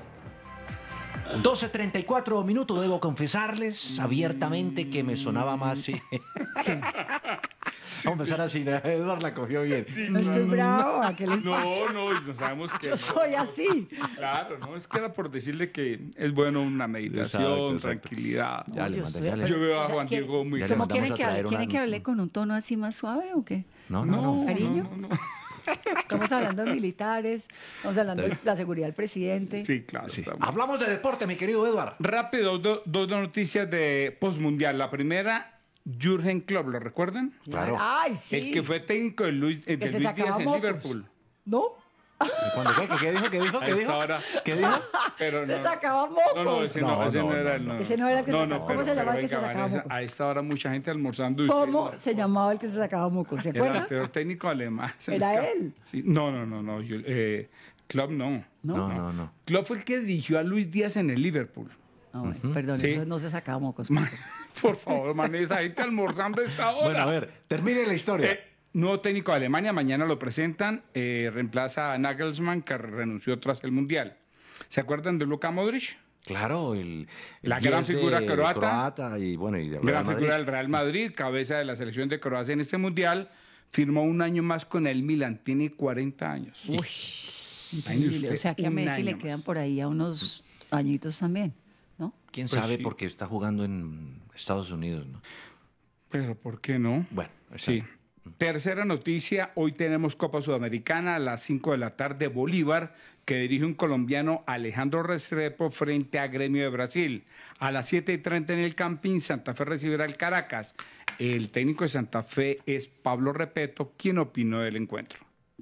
doce treinta y cuatro minutos, debo confesarles abiertamente que me sonaba más. Sí. Vamos a empezar así, ¿no? Edward la cogió bien. No estoy bravo, ¿a qué les pasa? No, no, y no sabemos que... Yo soy así. Claro, no, es que era por decirle que es bueno una meditación, Exacto, exacto. tranquilidad. Ya le yo manda, estoy- ya le- Yo veo a O sea, Juan ¿quiere- Diego muy... Ya le ¿Cómo mandamos quieren a que hable? traer ¿Quieren una- que hable con un tono así más suave o qué? No, no, no. ¿Cariño? No, no, Estamos hablando de militares, estamos hablando de la seguridad del presidente. Sí, claro. Sí. estamos- Hablamos de deporte, mi querido Edward. Rápido, do- dos noticias de postmundial. La primera, Jürgen Klopp, ¿lo recuerdan? Claro. Ay, sí. El que fue técnico de Luis, eh, de se Luis sacaba Díaz en mocos. Liverpool. ¿No? ¿Cuándo qué? ¿Qué, qué dijo? ¿Qué dijo? A ¿Qué esta dijo? hora. ¿Qué dijo? Pero Se no. sacaba mocos. No, no, ese no, No, ese no, no, era no, el no. no. Ese no era el que se no, sacaba- no, ¿cómo pero- se llamaba pero el que se venga, sacaba Vanessa, mocos? a esta hora mucha gente almorzando. y ¿Cómo usted no. se llamaba el que se sacaba mocos? ¿Se El acuerdan? anterior técnico alemán. se me ¿Era escapa. él? Sí. No, no, no, no. Yo, eh, Klopp no. ¿No? No, no, no. Klopp fue el que dirigió a Luis Díaz en el Liverpool. Ah, bueno, perdón, Sí. entonces no se sacaba mocos. Por favor, man, esa gente almorzando a esta hora. Bueno, a ver, termine la historia. Eh, nuevo técnico de Alemania, mañana lo presentan, eh, reemplaza a Nagelsmann, que renunció tras el Mundial. ¿Se acuerdan de Luka Modric? Claro, el, el La gran diez figura de croata. croata y bueno, y de Real Gran Madrid. figura del Real Madrid, cabeza de la selección de Croacia en este Mundial, firmó un año más con el Milan, tiene cuarenta años. Uy, increíble. O sea que a Messi le quedan por ahí a unos añitos también, ¿no? ¿Quién Pues sabe? sí. Porque está jugando en Estados Unidos, ¿no? Pero ¿por qué no? Bueno, sí. Tercera noticia, hoy tenemos Copa Sudamericana a las cinco de la tarde, Bolívar, que dirige un colombiano, Alejandro Restrepo, frente a Gremio de Brasil. A las siete y treinta en el Campín, Santa Fe recibirá al Caracas. El técnico de Santa Fe es Pablo Repeto. ¿Quién opinó del encuentro?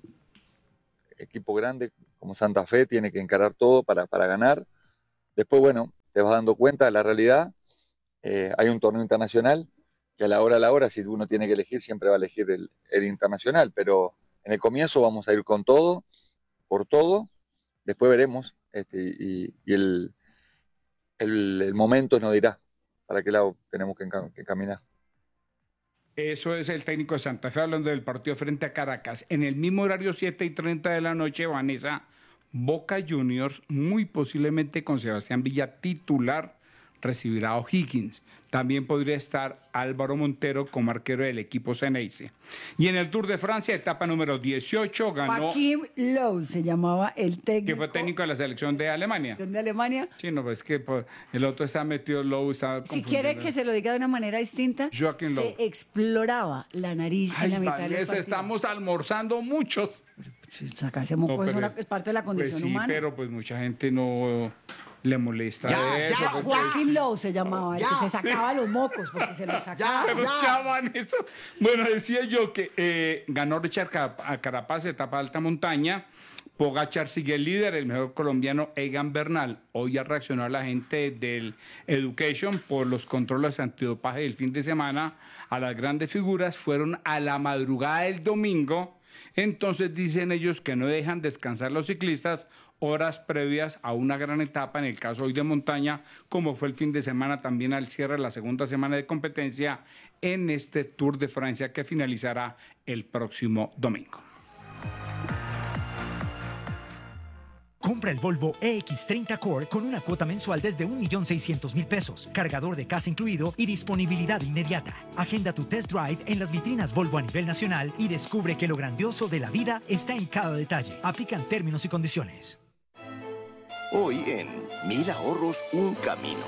Equipo grande como Santa Fe tiene que encarar todo para, para ganar. Después, bueno, te vas dando cuenta de la realidad. Eh, hay un torneo internacional que a la hora a la hora, si uno tiene que elegir, siempre va a elegir el, el internacional, pero en el comienzo vamos a ir con todo, por todo, después veremos, este, y, y el, el, el momento nos dirá para qué lado tenemos que, que caminar. Eso es el técnico de Santa Fe hablando del partido frente a Caracas. En el mismo horario, siete y treinta de la noche, Vanessa, Boca Juniors, muy posiblemente con Sebastián Villa titular, recibirá a O'Higgins. También podría estar Álvaro Montero como arquero del equipo Ceneice. Y en el Tour de Francia, etapa número dieciocho, ganó... Joachim Löw se llamaba el técnico. Que fue técnico de la selección de Alemania. ¿De Alemania? Sí, no, pues que pues, el otro está metido, Löw está Si quiere que se lo diga de una manera distinta, Joachim Löw. se exploraba la nariz Ay, en la mitad Vanessa, de los partidos. Estamos almorzando muchos. Sacarse moco No, es, pero- una- es parte de la condición Pues sí, humana. pero pues mucha gente no le molesta Ya, eso. ya, pues, Joaquín Lowe se llamaba, el Ya. que se sacaba los mocos, porque se los sacaba. Pero ya, Vanessa. Bueno, decía yo que eh, ganó Richard Ca- Carapaz, etapa de alta montaña. Pogacar sigue el líder, el mejor colombiano Egan Bernal. Hoy ya reaccionó la gente del Education por los controles antidopaje del fin de semana. A las grandes figuras fueron a la madrugada del domingo. Entonces dicen ellos que no dejan descansar los ciclistas horas previas a una gran etapa, en el caso hoy de montaña, como fue el fin de semana también al cierre de la segunda semana de competencia en este Tour de Francia que finalizará el próximo domingo. Compra el Volvo E X treinta Core con una cuota mensual desde un millón seiscientos mil pesos, cargador de casa incluido y disponibilidad inmediata. Agenda tu test drive en las vitrinas Volvo a nivel nacional y descubre que lo grandioso de la vida está en cada detalle. Aplican términos y condiciones. Hoy en Mil Ahorros, un camino.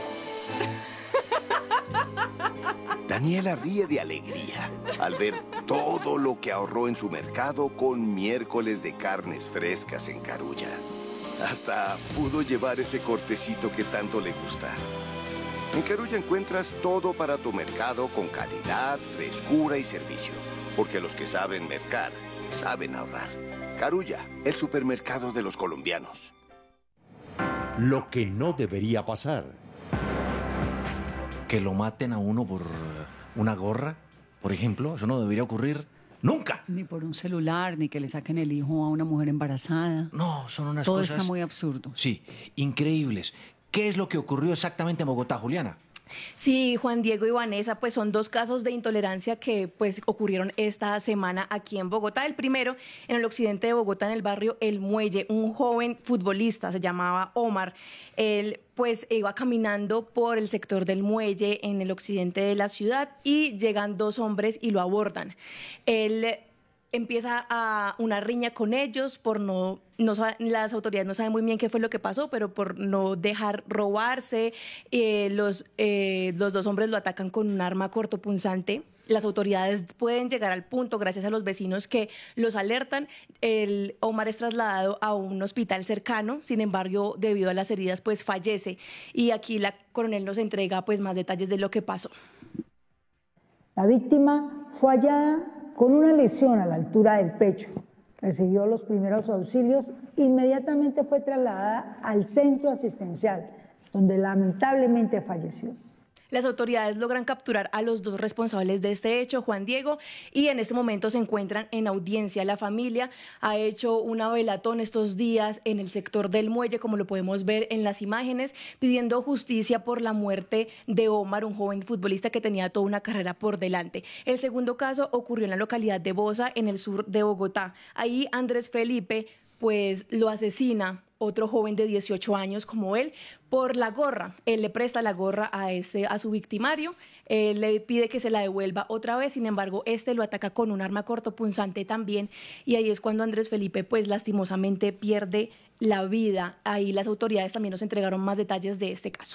Daniela ríe de alegría al ver todo lo que ahorró en su mercado con miércoles de carnes frescas en Carulla. Hasta pudo llevar ese cortecito que tanto le gusta. En Carulla encuentras todo para tu mercado con calidad, frescura y servicio. Porque los que saben mercar, saben ahorrar. Carulla, el supermercado de los colombianos. Lo que no debería pasar. Que lo maten a uno por una gorra, por ejemplo, eso no debería ocurrir nunca. Ni por un celular, ni que le saquen el hijo a una mujer embarazada. No, son unas Todo cosas... está muy absurdo. Sí, increíbles. ¿Qué es lo que ocurrió exactamente en Bogotá, Juliana? Sí, Juan Diego y Vanessa, pues son dos casos de intolerancia que pues ocurrieron esta semana aquí en Bogotá. El primero, en el occidente de Bogotá, en el barrio El Muelle, un joven futbolista, se llamaba Omar. Él pues iba caminando por el sector del Muelle en el occidente de la ciudad y llegan dos hombres y lo abordan. Él empieza a una riña con ellos por no, no sabe- las autoridades no saben muy bien qué fue lo que pasó, pero por no dejar robarse, eh, los, eh, los dos hombres lo atacan con un arma cortopunzante. Las autoridades pueden llegar al punto, gracias a los vecinos que los alertan. El Omar es trasladado a un hospital cercano, sin embargo, debido a las heridas, pues fallece. Y aquí la coronel nos entrega pues más detalles de lo que pasó. La víctima fue hallada con una lesión a la altura del pecho. Recibió los primeros auxilios, inmediatamente fue trasladada al centro asistencial, donde lamentablemente falleció. Las autoridades logran capturar a los dos responsables de este hecho, Juan Diego, y en este momento se encuentran en audiencia. La familia ha hecho una velatón estos días en el sector del Muelle, como lo podemos ver en las imágenes, pidiendo justicia por la muerte de Omar, un joven futbolista que tenía toda una carrera por delante. El segundo caso ocurrió en la localidad de Bosa, en el sur de Bogotá. Ahí Andrés Felipe pues lo asesina otro joven de dieciocho años como él, por la gorra. Él le presta la gorra a, ese, a su victimario, él le pide que se la devuelva otra vez, sin embargo, este lo ataca con un arma cortopunzante también, y ahí es cuando Andrés Felipe, pues lastimosamente pierde la vida. Ahí las autoridades también nos entregaron más detalles de este caso.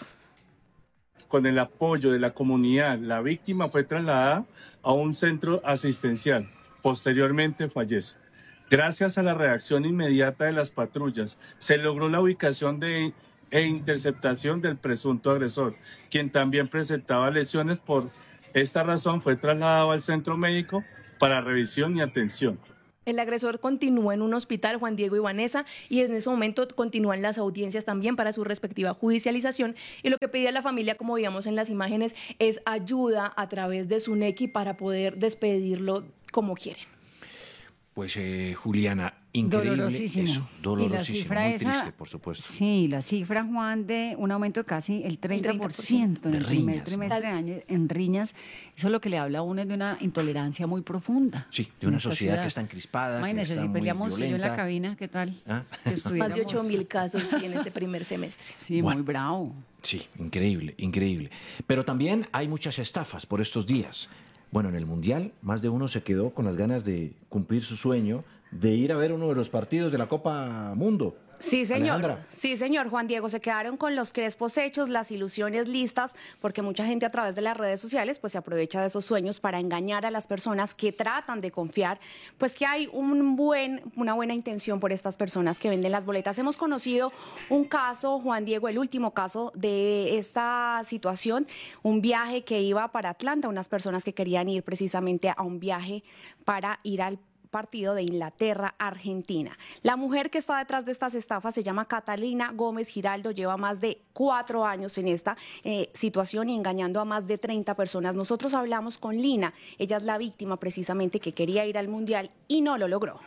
Con el apoyo de la comunidad, la víctima fue trasladada a un centro asistencial. Posteriormente fallece. Gracias a la reacción inmediata de las patrullas, se logró la ubicación de, e interceptación del presunto agresor, quien también presentaba lesiones. Por esta razón fue trasladado al centro médico para revisión y atención. El agresor continúa en un hospital, Juan Diego y Vanessa, y en ese momento continúan las audiencias también para su respectiva judicialización. Y lo que pedía la familia, como veíamos en las imágenes, es ayuda a través de SUNECI para poder despedirlo como quieren. Pues eh, Juliana, increíble Dolorosísimo. eso, dolorosísimo, cifra muy esa, triste, por supuesto. Sí, la cifra, Juan, de un aumento de casi el treinta por ciento en el primer trimestre de año en riñas. Eso es lo que le habla a uno de una intolerancia muy profunda. Sí, de una sociedad ciudad. que está encrispada, Imagínese, que está si peleamos muy violenta. yo en la cabina, ¿qué tal? ¿Ah? Más de ocho mil casos en este primer semestre. Sí, bueno, muy bravo. Sí, increíble, increíble. Pero también hay muchas estafas por estos días. Bueno, en el Mundial, más de uno se quedó con las ganas de cumplir su sueño de ir a ver uno de los partidos de la Copa Mundo. Sí, señor. Alejandra. Sí, señor. Juan Diego, se quedaron con los crespos hechos, las ilusiones listas, porque mucha gente a través de las redes sociales pues se aprovecha de esos sueños para engañar a las personas que tratan de confiar, pues que hay un buen, una buena intención por estas personas que venden las boletas. Hemos conocido un caso, Juan Diego, el último caso de esta situación, un viaje que iba para Atlanta, unas personas que querían ir precisamente a un viaje para ir al partido de Inglaterra-Argentina. La mujer que está detrás de estas estafas se llama Catalina Gómez Giraldo, lleva más de cuatro años en esta eh, situación y engañando a más de treinta personas. Nosotros hablamos con Lina, ella es la víctima precisamente que quería ir al Mundial y no lo logró.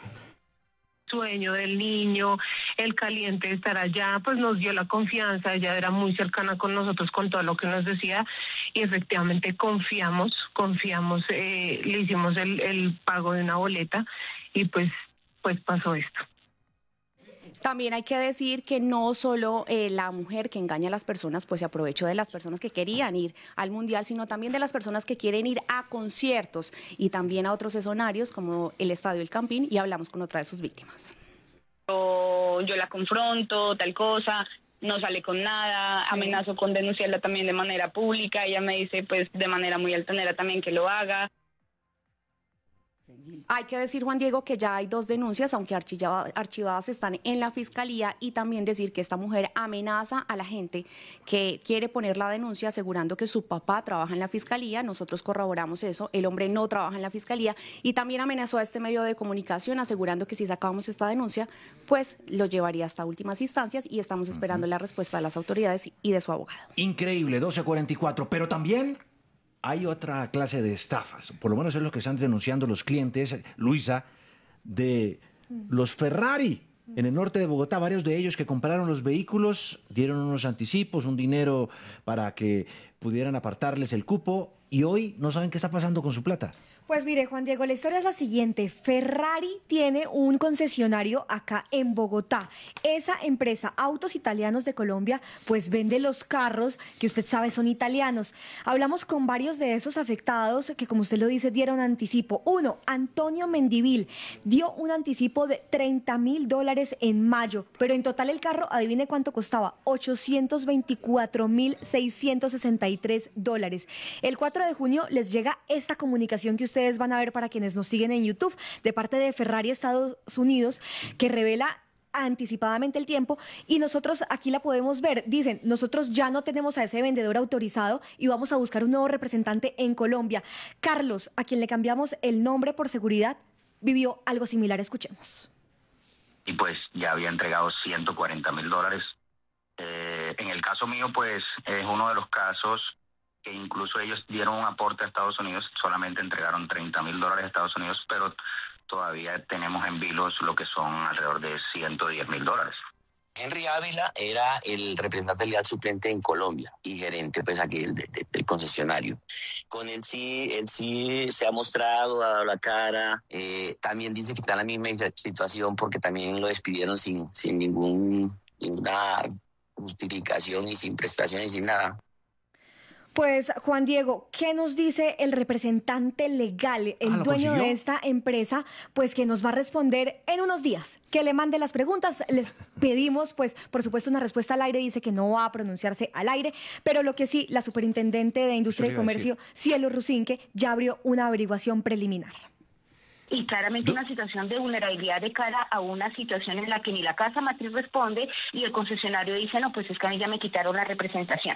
Sueño del niño, el caliente de estar allá, pues nos dio la confianza, ella era muy cercana con nosotros con todo lo que nos decía y efectivamente confiamos, confiamos, eh, le hicimos el, el pago de una boleta y pues, pues pasó esto. También hay que decir que no solo eh, la mujer que engaña a las personas, pues se aprovechó de las personas que querían ir al Mundial, sino también de las personas que quieren ir a conciertos y también a otros escenarios como el Estadio El Campín, y hablamos con otra de sus víctimas. Yo, yo la confronto, tal cosa, no sale con nada, sí. Amenazo con denunciarla también de manera pública, ella me dice pues de manera muy altanera también que lo haga. Hay que decir, Juan Diego, que ya hay dos denuncias, aunque archivadas, archivadas están en la Fiscalía, y también decir que esta mujer amenaza a la gente que quiere poner la denuncia asegurando que su papá trabaja en la Fiscalía. Nosotros corroboramos eso, el hombre no trabaja en la Fiscalía, y también amenazó a este medio de comunicación asegurando que si sacábamos esta denuncia, pues lo llevaría hasta últimas instancias, y estamos esperando uh-huh. la respuesta de las autoridades y de su abogado. Increíble, doce cuarenta y cuatro, pero también hay otra clase de estafas, por lo menos es lo que están denunciando los clientes, Luisa, de los Ferrari en el norte de Bogotá. Varios de ellos que compraron los vehículos dieron unos anticipos, un dinero para que pudieran apartarles el cupo, y hoy no saben qué está pasando con su plata. Pues mire, Juan Diego, la historia es la siguiente. Ferrari tiene un concesionario acá en Bogotá. Esa empresa, Autos Italianos de Colombia, pues vende los carros que usted sabe son italianos. Hablamos con varios de esos afectados que, como usted lo dice, dieron anticipo. Uno, Antonio Mendivil, dio un anticipo de treinta mil dólares en mayo, pero en total el carro, adivine cuánto costaba, ochocientos veinticuatro mil seiscientos sesenta y tres dólares. El cuatro de junio les llega esta comunicación que usted ustedes van a ver para quienes nos siguen en YouTube, de parte de Ferrari Estados Unidos, que revela anticipadamente el tiempo, y nosotros aquí la podemos ver. Dicen, nosotros ya no tenemos a ese vendedor autorizado y vamos a buscar un nuevo representante en Colombia. Carlos, a quien le cambiamos el nombre por seguridad, vivió algo similar. Escuchemos. Y pues ya había entregado ciento cuarenta mil dólares. Eh, en el caso mío, pues es uno de los casos que incluso ellos dieron un aporte a Estados Unidos, solamente entregaron treinta mil dólares a Estados Unidos, pero todavía tenemos en vilos lo que son alrededor de ciento diez mil dólares. Henry Ávila era el representante legal suplente en Colombia y gerente pues aquí del, del, del concesionario. Con él sí, él sí se ha mostrado, ha dado la cara, eh, también dice que está en la misma situación porque también lo despidieron sin, sin ningún ninguna justificación y sin prestación y sin nada. Pues, Juan Diego, ¿qué nos dice el representante legal, el Ah, ¿lo dueño consiguió? de esta empresa? Pues que nos va a responder en unos días, que le mande las preguntas. Les pedimos, pues, por supuesto, una respuesta al aire. Dice que no va a pronunciarse al aire, pero lo que sí, la superintendente de Industria Eso y le iba a Comercio, Cielo Rusinque, ya abrió una averiguación preliminar. Y claramente una situación de vulnerabilidad de cara a una situación en la que ni la casa matriz responde y el concesionario dice, no, pues es que a mí ya me quitaron la representación.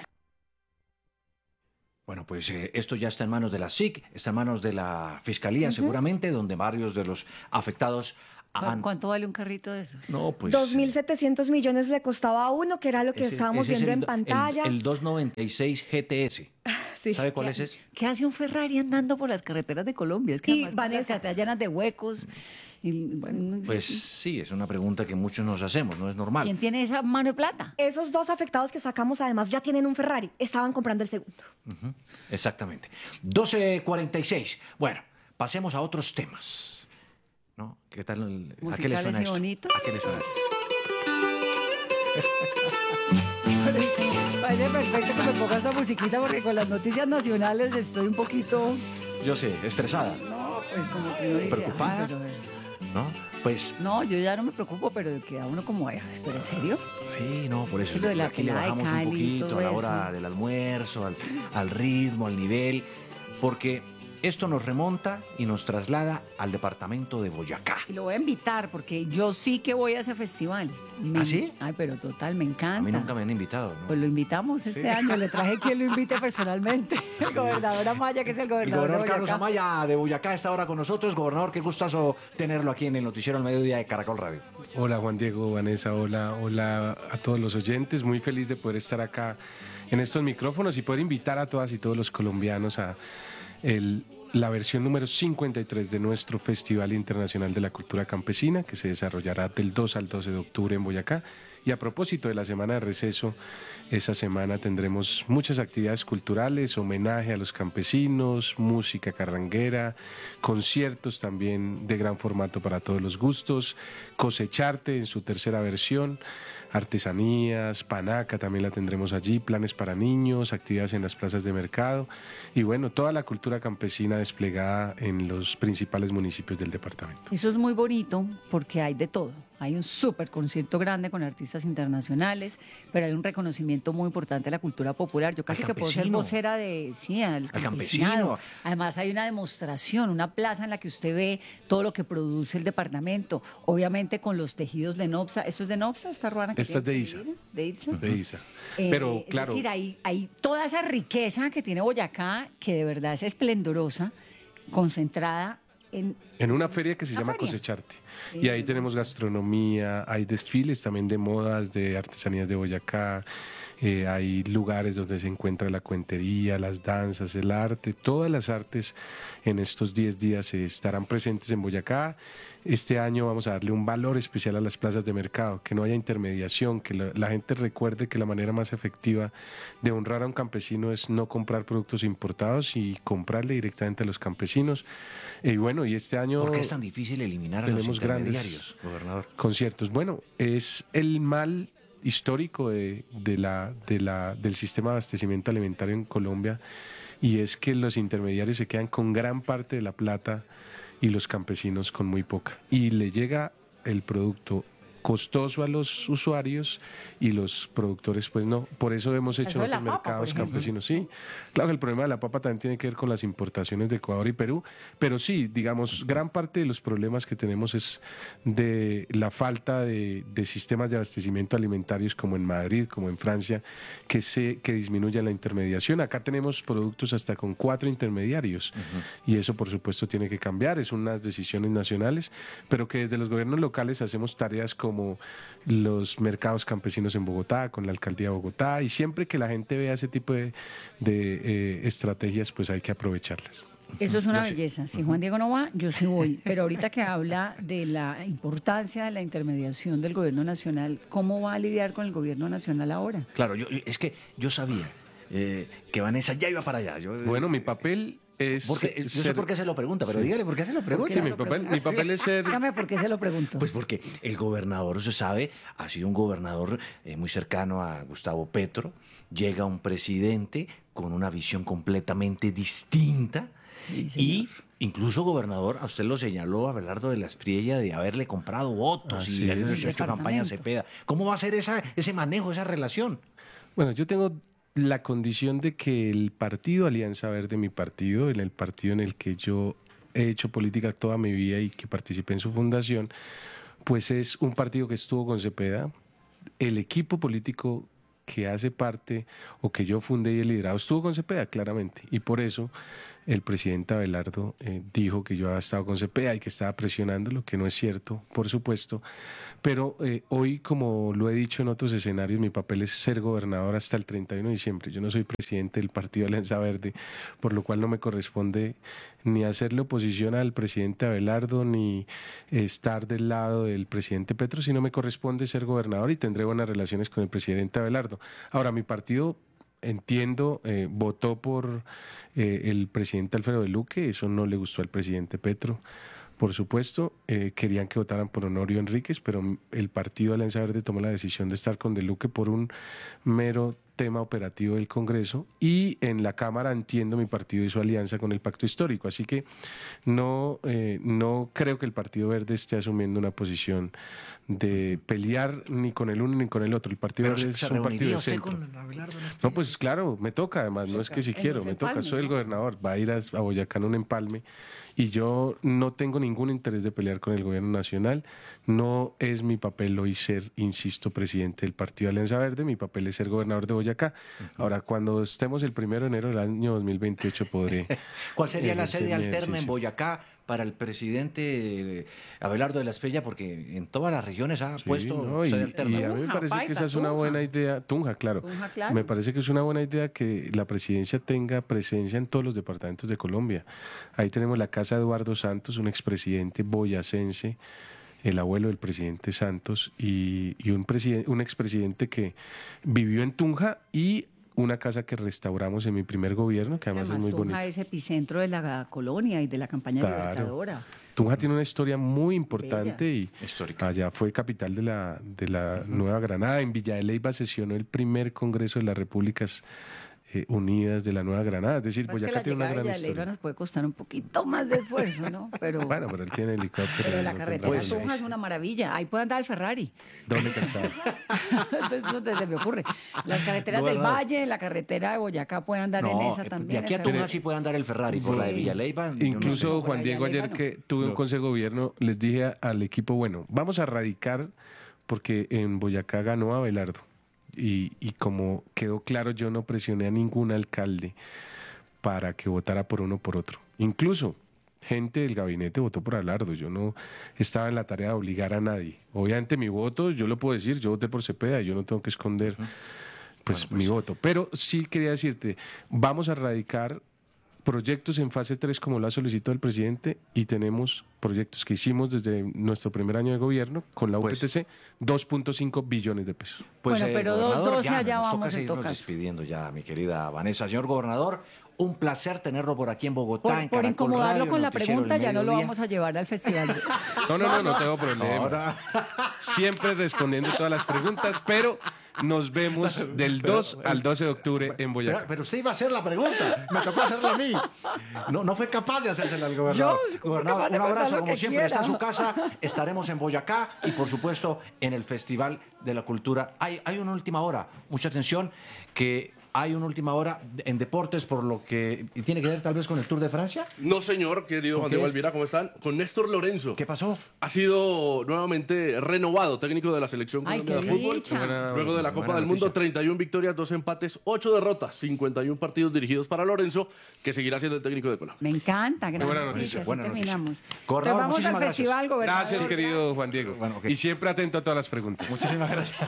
Bueno, pues eh, esto ya está en manos de la S I C, está en manos de la Fiscalía, Ujú. seguramente, donde varios de los afectados ¿Cu- han... ¿Cuánto vale un carrito de esos? No, pues... dos mil setecientos millones le costaba a uno, que era lo que ese- estábamos ese es viendo el en do- pantalla. El, el doscientos noventa y seis G T S. Sí. ¿Sabe cuál ¿Qué- es ese? ¿Qué hace un Ferrari andando por las carreteras de Colombia? Es que Y, además Vanessa, está llenas de huecos. Y, bueno, Pues sí, es una pregunta que muchos nos hacemos, no es normal. ¿quién tiene esa mano de plata? Esos dos afectados que sacamos además ya tienen un Ferrari, estaban comprando el segundo. Ujú, exactamente. doce cuarenta y seis. Bueno, pasemos a otros temas. ¿No? ¿Qué tal? el- ¿A qué le Musicales suena y esto? bonitos. ¿A qué le suena esto? Parece perfecto que me ponga esa musiquita porque con las noticias nacionales estoy un poquito, Yo sé, estresada, no, pues como que uno dice, ¿Preocupada? "Ay, pero, eh". ¿no? Pues No, yo ya no me preocupo, pero queda uno como, "Ay, pero ¿en serio? sí, no, por eso Lo de la aquí le pelada de bajamos Cali y un poquito todo a la hora eso. del almuerzo, al, al ritmo, al nivel, porque esto nos remonta y nos traslada al departamento de Boyacá. Y lo voy a invitar porque yo sí que voy a ese festival. Me- ¿Ah, sí? Ay, pero total, me encanta. A mí nunca me han invitado, ¿no? Pues lo invitamos este Sí. año, le traje quien lo invite personalmente, el gobernador Amaya, que es el El gobernador, gobernador de Carlos Boyacá. Amaya de Boyacá está ahora con nosotros. Gobernador, qué gustazo tenerlo aquí en el noticiero al mediodía de Caracol Radio. Hola Juan Diego, Vanessa, hola, hola a todos los oyentes. Muy feliz de poder estar acá en estos micrófonos y poder invitar a todas y todos los colombianos a el- la versión número cincuenta y tres de nuestro Festival Internacional de la Cultura Campesina, que se desarrollará del dos al doce de octubre en Boyacá. Y a propósito de la semana de receso, esa semana tendremos muchas actividades culturales, homenaje a los campesinos, música carranguera, conciertos también de gran formato para todos los gustos, Cosecharte en su tercera versión, artesanías, panaca también la tendremos allí, planes para niños, actividades en las plazas de mercado y bueno, toda la cultura campesina desplegada en los principales municipios del departamento. Eso es muy bonito porque hay de todo. Hay un súper concierto grande con artistas internacionales, pero hay un reconocimiento muy importante a la cultura popular. Yo casi que puedo ser campesino. vocera de, sí, al Al campesinado. campesino. Además hay una demostración, una plaza en la que usted ve todo lo que produce el departamento. Obviamente con los tejidos de Nopsa. ¿Esto es de Nopsa, esta ruana? que Esta es de tiene Isa. Carolina? ¿De Isa? De Isa. Eh, Pero es claro, decir, hay, hay toda esa riqueza que tiene Boyacá, que de verdad es esplendorosa, concentrada en... en una feria que se ¿Una llama feria? Cosecharte. Sí, Y ahí me tenemos gusta. gastronomía, hay desfiles también de modas, de artesanías de Boyacá, eh, hay lugares donde se encuentra la cuentería, las danzas, el arte, todas las artes en estos diez días eh, estarán presentes en Boyacá. Este año vamos a darle un valor especial a las plazas de mercado, que no haya intermediación, que la, la gente recuerde que la manera más efectiva de honrar a un campesino es no comprar productos importados y comprarle directamente a los campesinos. Y bueno, y este año ¿Por qué es tan difícil eliminar a los tenemos grandes intermediarios, gobernador? conciertos. Bueno, es el mal histórico de, de la, de la, del sistema de abastecimiento alimentario en Colombia y es que los intermediarios se quedan con gran parte de la plata y los campesinos con muy poca. Y le llega el producto costoso a los usuarios y los productores pues no. Por eso hemos hecho Eso de en la otros papa, por mercados ejemplo. campesinos. Sí, claro que el problema de la papa también tiene que ver con las importaciones de Ecuador y Perú, pero sí, digamos, gran parte de los problemas que tenemos es de la falta de, de sistemas de abastecimiento alimentarios como en Madrid, como en Francia, que, se, que disminuyan la intermediación. Acá tenemos productos hasta con cuatro intermediarios y eso por supuesto tiene que cambiar, es unas decisiones nacionales, pero que desde los gobiernos locales hacemos tareas como los mercados campesinos en Bogotá, con la alcaldía de Bogotá, y siempre que la gente vea ese tipo de, de eh, estrategias, pues hay que aprovecharlas. Eso es una Yo sí. belleza. Si Juan Diego no va, yo sí voy. Pero ahorita que habla de la importancia de la intermediación del gobierno nacional, ¿cómo va a lidiar con el gobierno nacional ahora? Claro, yo, es que yo sabía eh, que Vanessa ya iba para allá. Yo, Bueno, mi papel es... Porque, yo sé ser- por qué se lo pregunta, pero Sí. dígale por qué se lo pregunta. Sí, mi papel, mi papel es ser... Dígame por qué se lo pregunto. Pues porque el gobernador, se sabe, ha sido un gobernador eh, muy cercano a Gustavo Petro. Llega un presidente con una visión completamente distinta. Y incluso, gobernador, a usted lo señaló Abelardo de la Espriella de haberle comprado votos Así y hacer es. hecho campaña a Cepeda. ¿Cómo va a ser esa, ese manejo, esa relación? Bueno, yo tengo la condición de que el partido Alianza Verde, mi partido, el, el partido en el que yo he hecho política toda mi vida y que participé en su fundación, pues es un partido que estuvo con Cepeda. El equipo político que hace parte o que yo fundé y he liderado estuvo con Cepeda, claramente. Y por eso el presidente Abelardo eh, dijo que yo había estado con Cepeda y que estaba presionando, lo que no es cierto, por supuesto. Pero eh, hoy, como lo he dicho en otros escenarios, mi papel es ser gobernador hasta el treinta y uno de diciembre. Yo no soy presidente del Partido Alianza Verde, por lo cual no me corresponde ni hacerle oposición al presidente Abelardo, ni estar del lado del presidente Petro, sino me corresponde ser gobernador y tendré buenas relaciones con el presidente Abelardo. Ahora, mi partido, entiendo, eh, votó por eh, el presidente Alfredo de Luque, eso no le gustó al presidente Petro. Por supuesto, eh, querían que votaran por Honorio Enríquez, pero el partido Alianza Verde tomó la decisión de estar con De Luque por un mero tema operativo del Congreso, y en la Cámara, entiendo, mi partido hizo alianza con el Pacto Histórico, así que no, eh, no creo que el Partido Verde esté asumiendo una posición de pelear ni con el uno ni con el otro. El Partido Pero Verde se es un partido reuniría de usted centro. con Abelardo de la Espriella. No, pues claro, me toca además, no es que si En quiero, los me toca, empalmes, soy el ¿no? gobernador, va a ir a, a Boyacá en un empalme y yo no tengo ningún interés de pelear con el gobierno nacional, no es mi papel hoy ser, insisto, presidente del Partido Alianza Verde, mi papel es ser gobernador de Boyacá. Ahora, cuando estemos el primero de enero del año dos mil veintiocho podré... ¿Cuál sería la ejercer sede mi alterna en ejercicio. Boyacá para el presidente eh, Abelardo de la Espriella? Porque en todas las regiones ha Sí, puesto no, y, sede alterna. y a mí me Tunja, parece que Paita, esa es una Tunja. buena idea, Tunja, claro. Tunja, claro. Me parece que es una buena idea que la presidencia tenga presencia en todos los departamentos de Colombia. Ahí tenemos la casa de Eduardo Santos, un expresidente boyacense, el abuelo del presidente Santos, y, y un, presiden- un expresidente que vivió en Tunja, y una casa que restauramos en mi primer gobierno, que además, Además, es muy Tunja bonita. es epicentro de la colonia y de la campaña Claro. libertadora. Tunja tiene una historia muy importante Bella. y allá fue capital de la, de la Nueva Granada. En Villa de Leyva sesionó el primer Congreso de las Repúblicas eh, Unidas de la Nueva Granada. Es decir, Más que Boyacá la tiene una llegada gran de Villaleyva historia. nos puede costar un poquito más de esfuerzo, ¿no? Pero, Bueno, pero él tiene helicóptero. pero la no carretera tendrá a Tunja problema. es una maravilla. Ahí puede andar el Ferrari. ¿Dónde cansado? Entonces, no se me ocurre. Las carreteras del Gobernador. Valle, la carretera de Boyacá puede andar en No, esa eh, también. de aquí a el Tunja Ferrari. sí puede andar el Ferrari, por la de Sí. Villaleiva. yo no Incluso sé. Juan Diego, ayer Villaleyva que tuve un No. consejo de gobierno, les dije a- al equipo, bueno, vamos a radicar, porque en Boyacá ganó Abelardo. Y, y como quedó claro, yo no presioné a ningún alcalde para que votara por uno o por otro. Incluso gente del gabinete votó por Abelardo. Yo no estaba en la tarea de obligar a nadie. Obviamente mi voto, yo lo puedo decir, yo voté por Cepeda y yo no tengo que esconder pues, mi voto. Pero sí quería decirte, vamos a radicar proyectos en fase tres como lo ha solicitado el presidente, y tenemos proyectos que hicimos desde nuestro primer año de gobierno con la U P T C, dos punto cinco billones de pesos. Pues, Bueno, eh, pero dos gobernador, doce ya, allá nos vamos toca en seguirnos todo caso. despidiendo ya, mi querida Vanessa. Señor gobernador, un placer tenerlo por aquí en Bogotá, Por, en por Caracol incomodarlo Radio, con la Noticiero pregunta, del ya no lo Mediodía. vamos a llevar al festival. No, no, no, no tengo problema. Ahora. Siempre respondiendo todas las preguntas, pero nos vemos del dos al doce de octubre en Pero, Boyacá. pero usted iba a hacer la pregunta, me tocó hacerla a mí. No, no fue capaz de hacérsela al gobernador. Yo, ¿cómo Gobernador, capaz de un abrazo, contar lo como que siempre, quiera? está en su casa. Estaremos en Boyacá y, por supuesto, en el Festival de la Cultura. Hay, hay una última hora, mucha atención, que hay una última hora en deportes, por lo que y tiene que ver tal vez con el Tour de Francia. No, señor, querido Juan qué Diego es? Alvira, ¿cómo están? Con Néstor Lorenzo. ¿Qué pasó? Ha sido nuevamente renovado técnico de la selección Ay, colombiana qué de fútbol. dicha. Buena- Luego de la Copa buena del Mundo, noticia. treinta y una victorias, dos empates, ocho derrotas, cincuenta y uno partidos dirigidos para Lorenzo, que seguirá siendo el técnico de Colombia. Me encanta, gran buena noticia, noticia, así buena noticia. terminamos. Gobernador, Nos vamos muchísimas al gracias. festival, gobernador. Gracias, querido Juan Diego. Bueno, ok. Y siempre atento a todas las preguntas. Muchísimas gracias.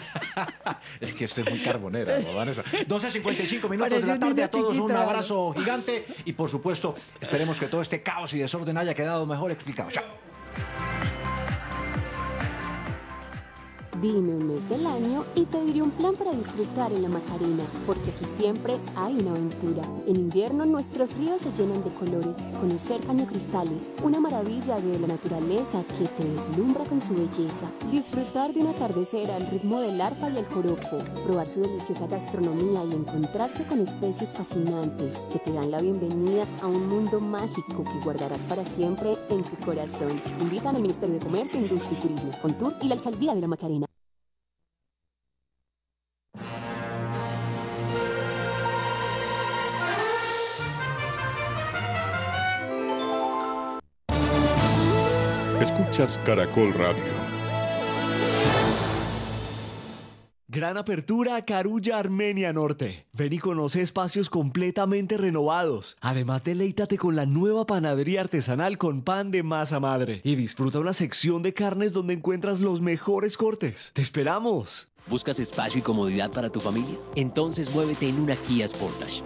Es que usted es muy carbonera, ¿no, Vanessa? doce cincuenta y cinco minutos Parece de la un tarde. niño A todos un chiquito, abrazo gigante y, por supuesto, esperemos que todo este caos y desorden haya quedado mejor explicado. Chao. Dime un mes del año y te diré un plan para disfrutar en la Macarena, porque aquí siempre hay una aventura. En invierno nuestros ríos se llenan de colores, conocer cañocristales, una maravilla de la naturaleza que te deslumbra con su belleza, disfrutar de un atardecer al ritmo del arpa y el joropo, probar su deliciosa gastronomía y encontrarse con especies fascinantes que te dan la bienvenida a un mundo mágico que guardarás para siempre en tu corazón. Invitan al Ministerio de Comercio, Industria y Turismo, Contur y la Alcaldía de la Macarena. Escuchas Caracol Radio. Gran apertura a Carulla, Armenia Norte. Ven y conoce espacios completamente renovados. Además, deleítate con la nueva panadería artesanal con pan de masa madre. Y disfruta una sección de carnes donde encuentras los mejores cortes. ¡Te esperamos! ¿Buscas espacio y comodidad para tu familia? Entonces muévete en una Kia Sportage.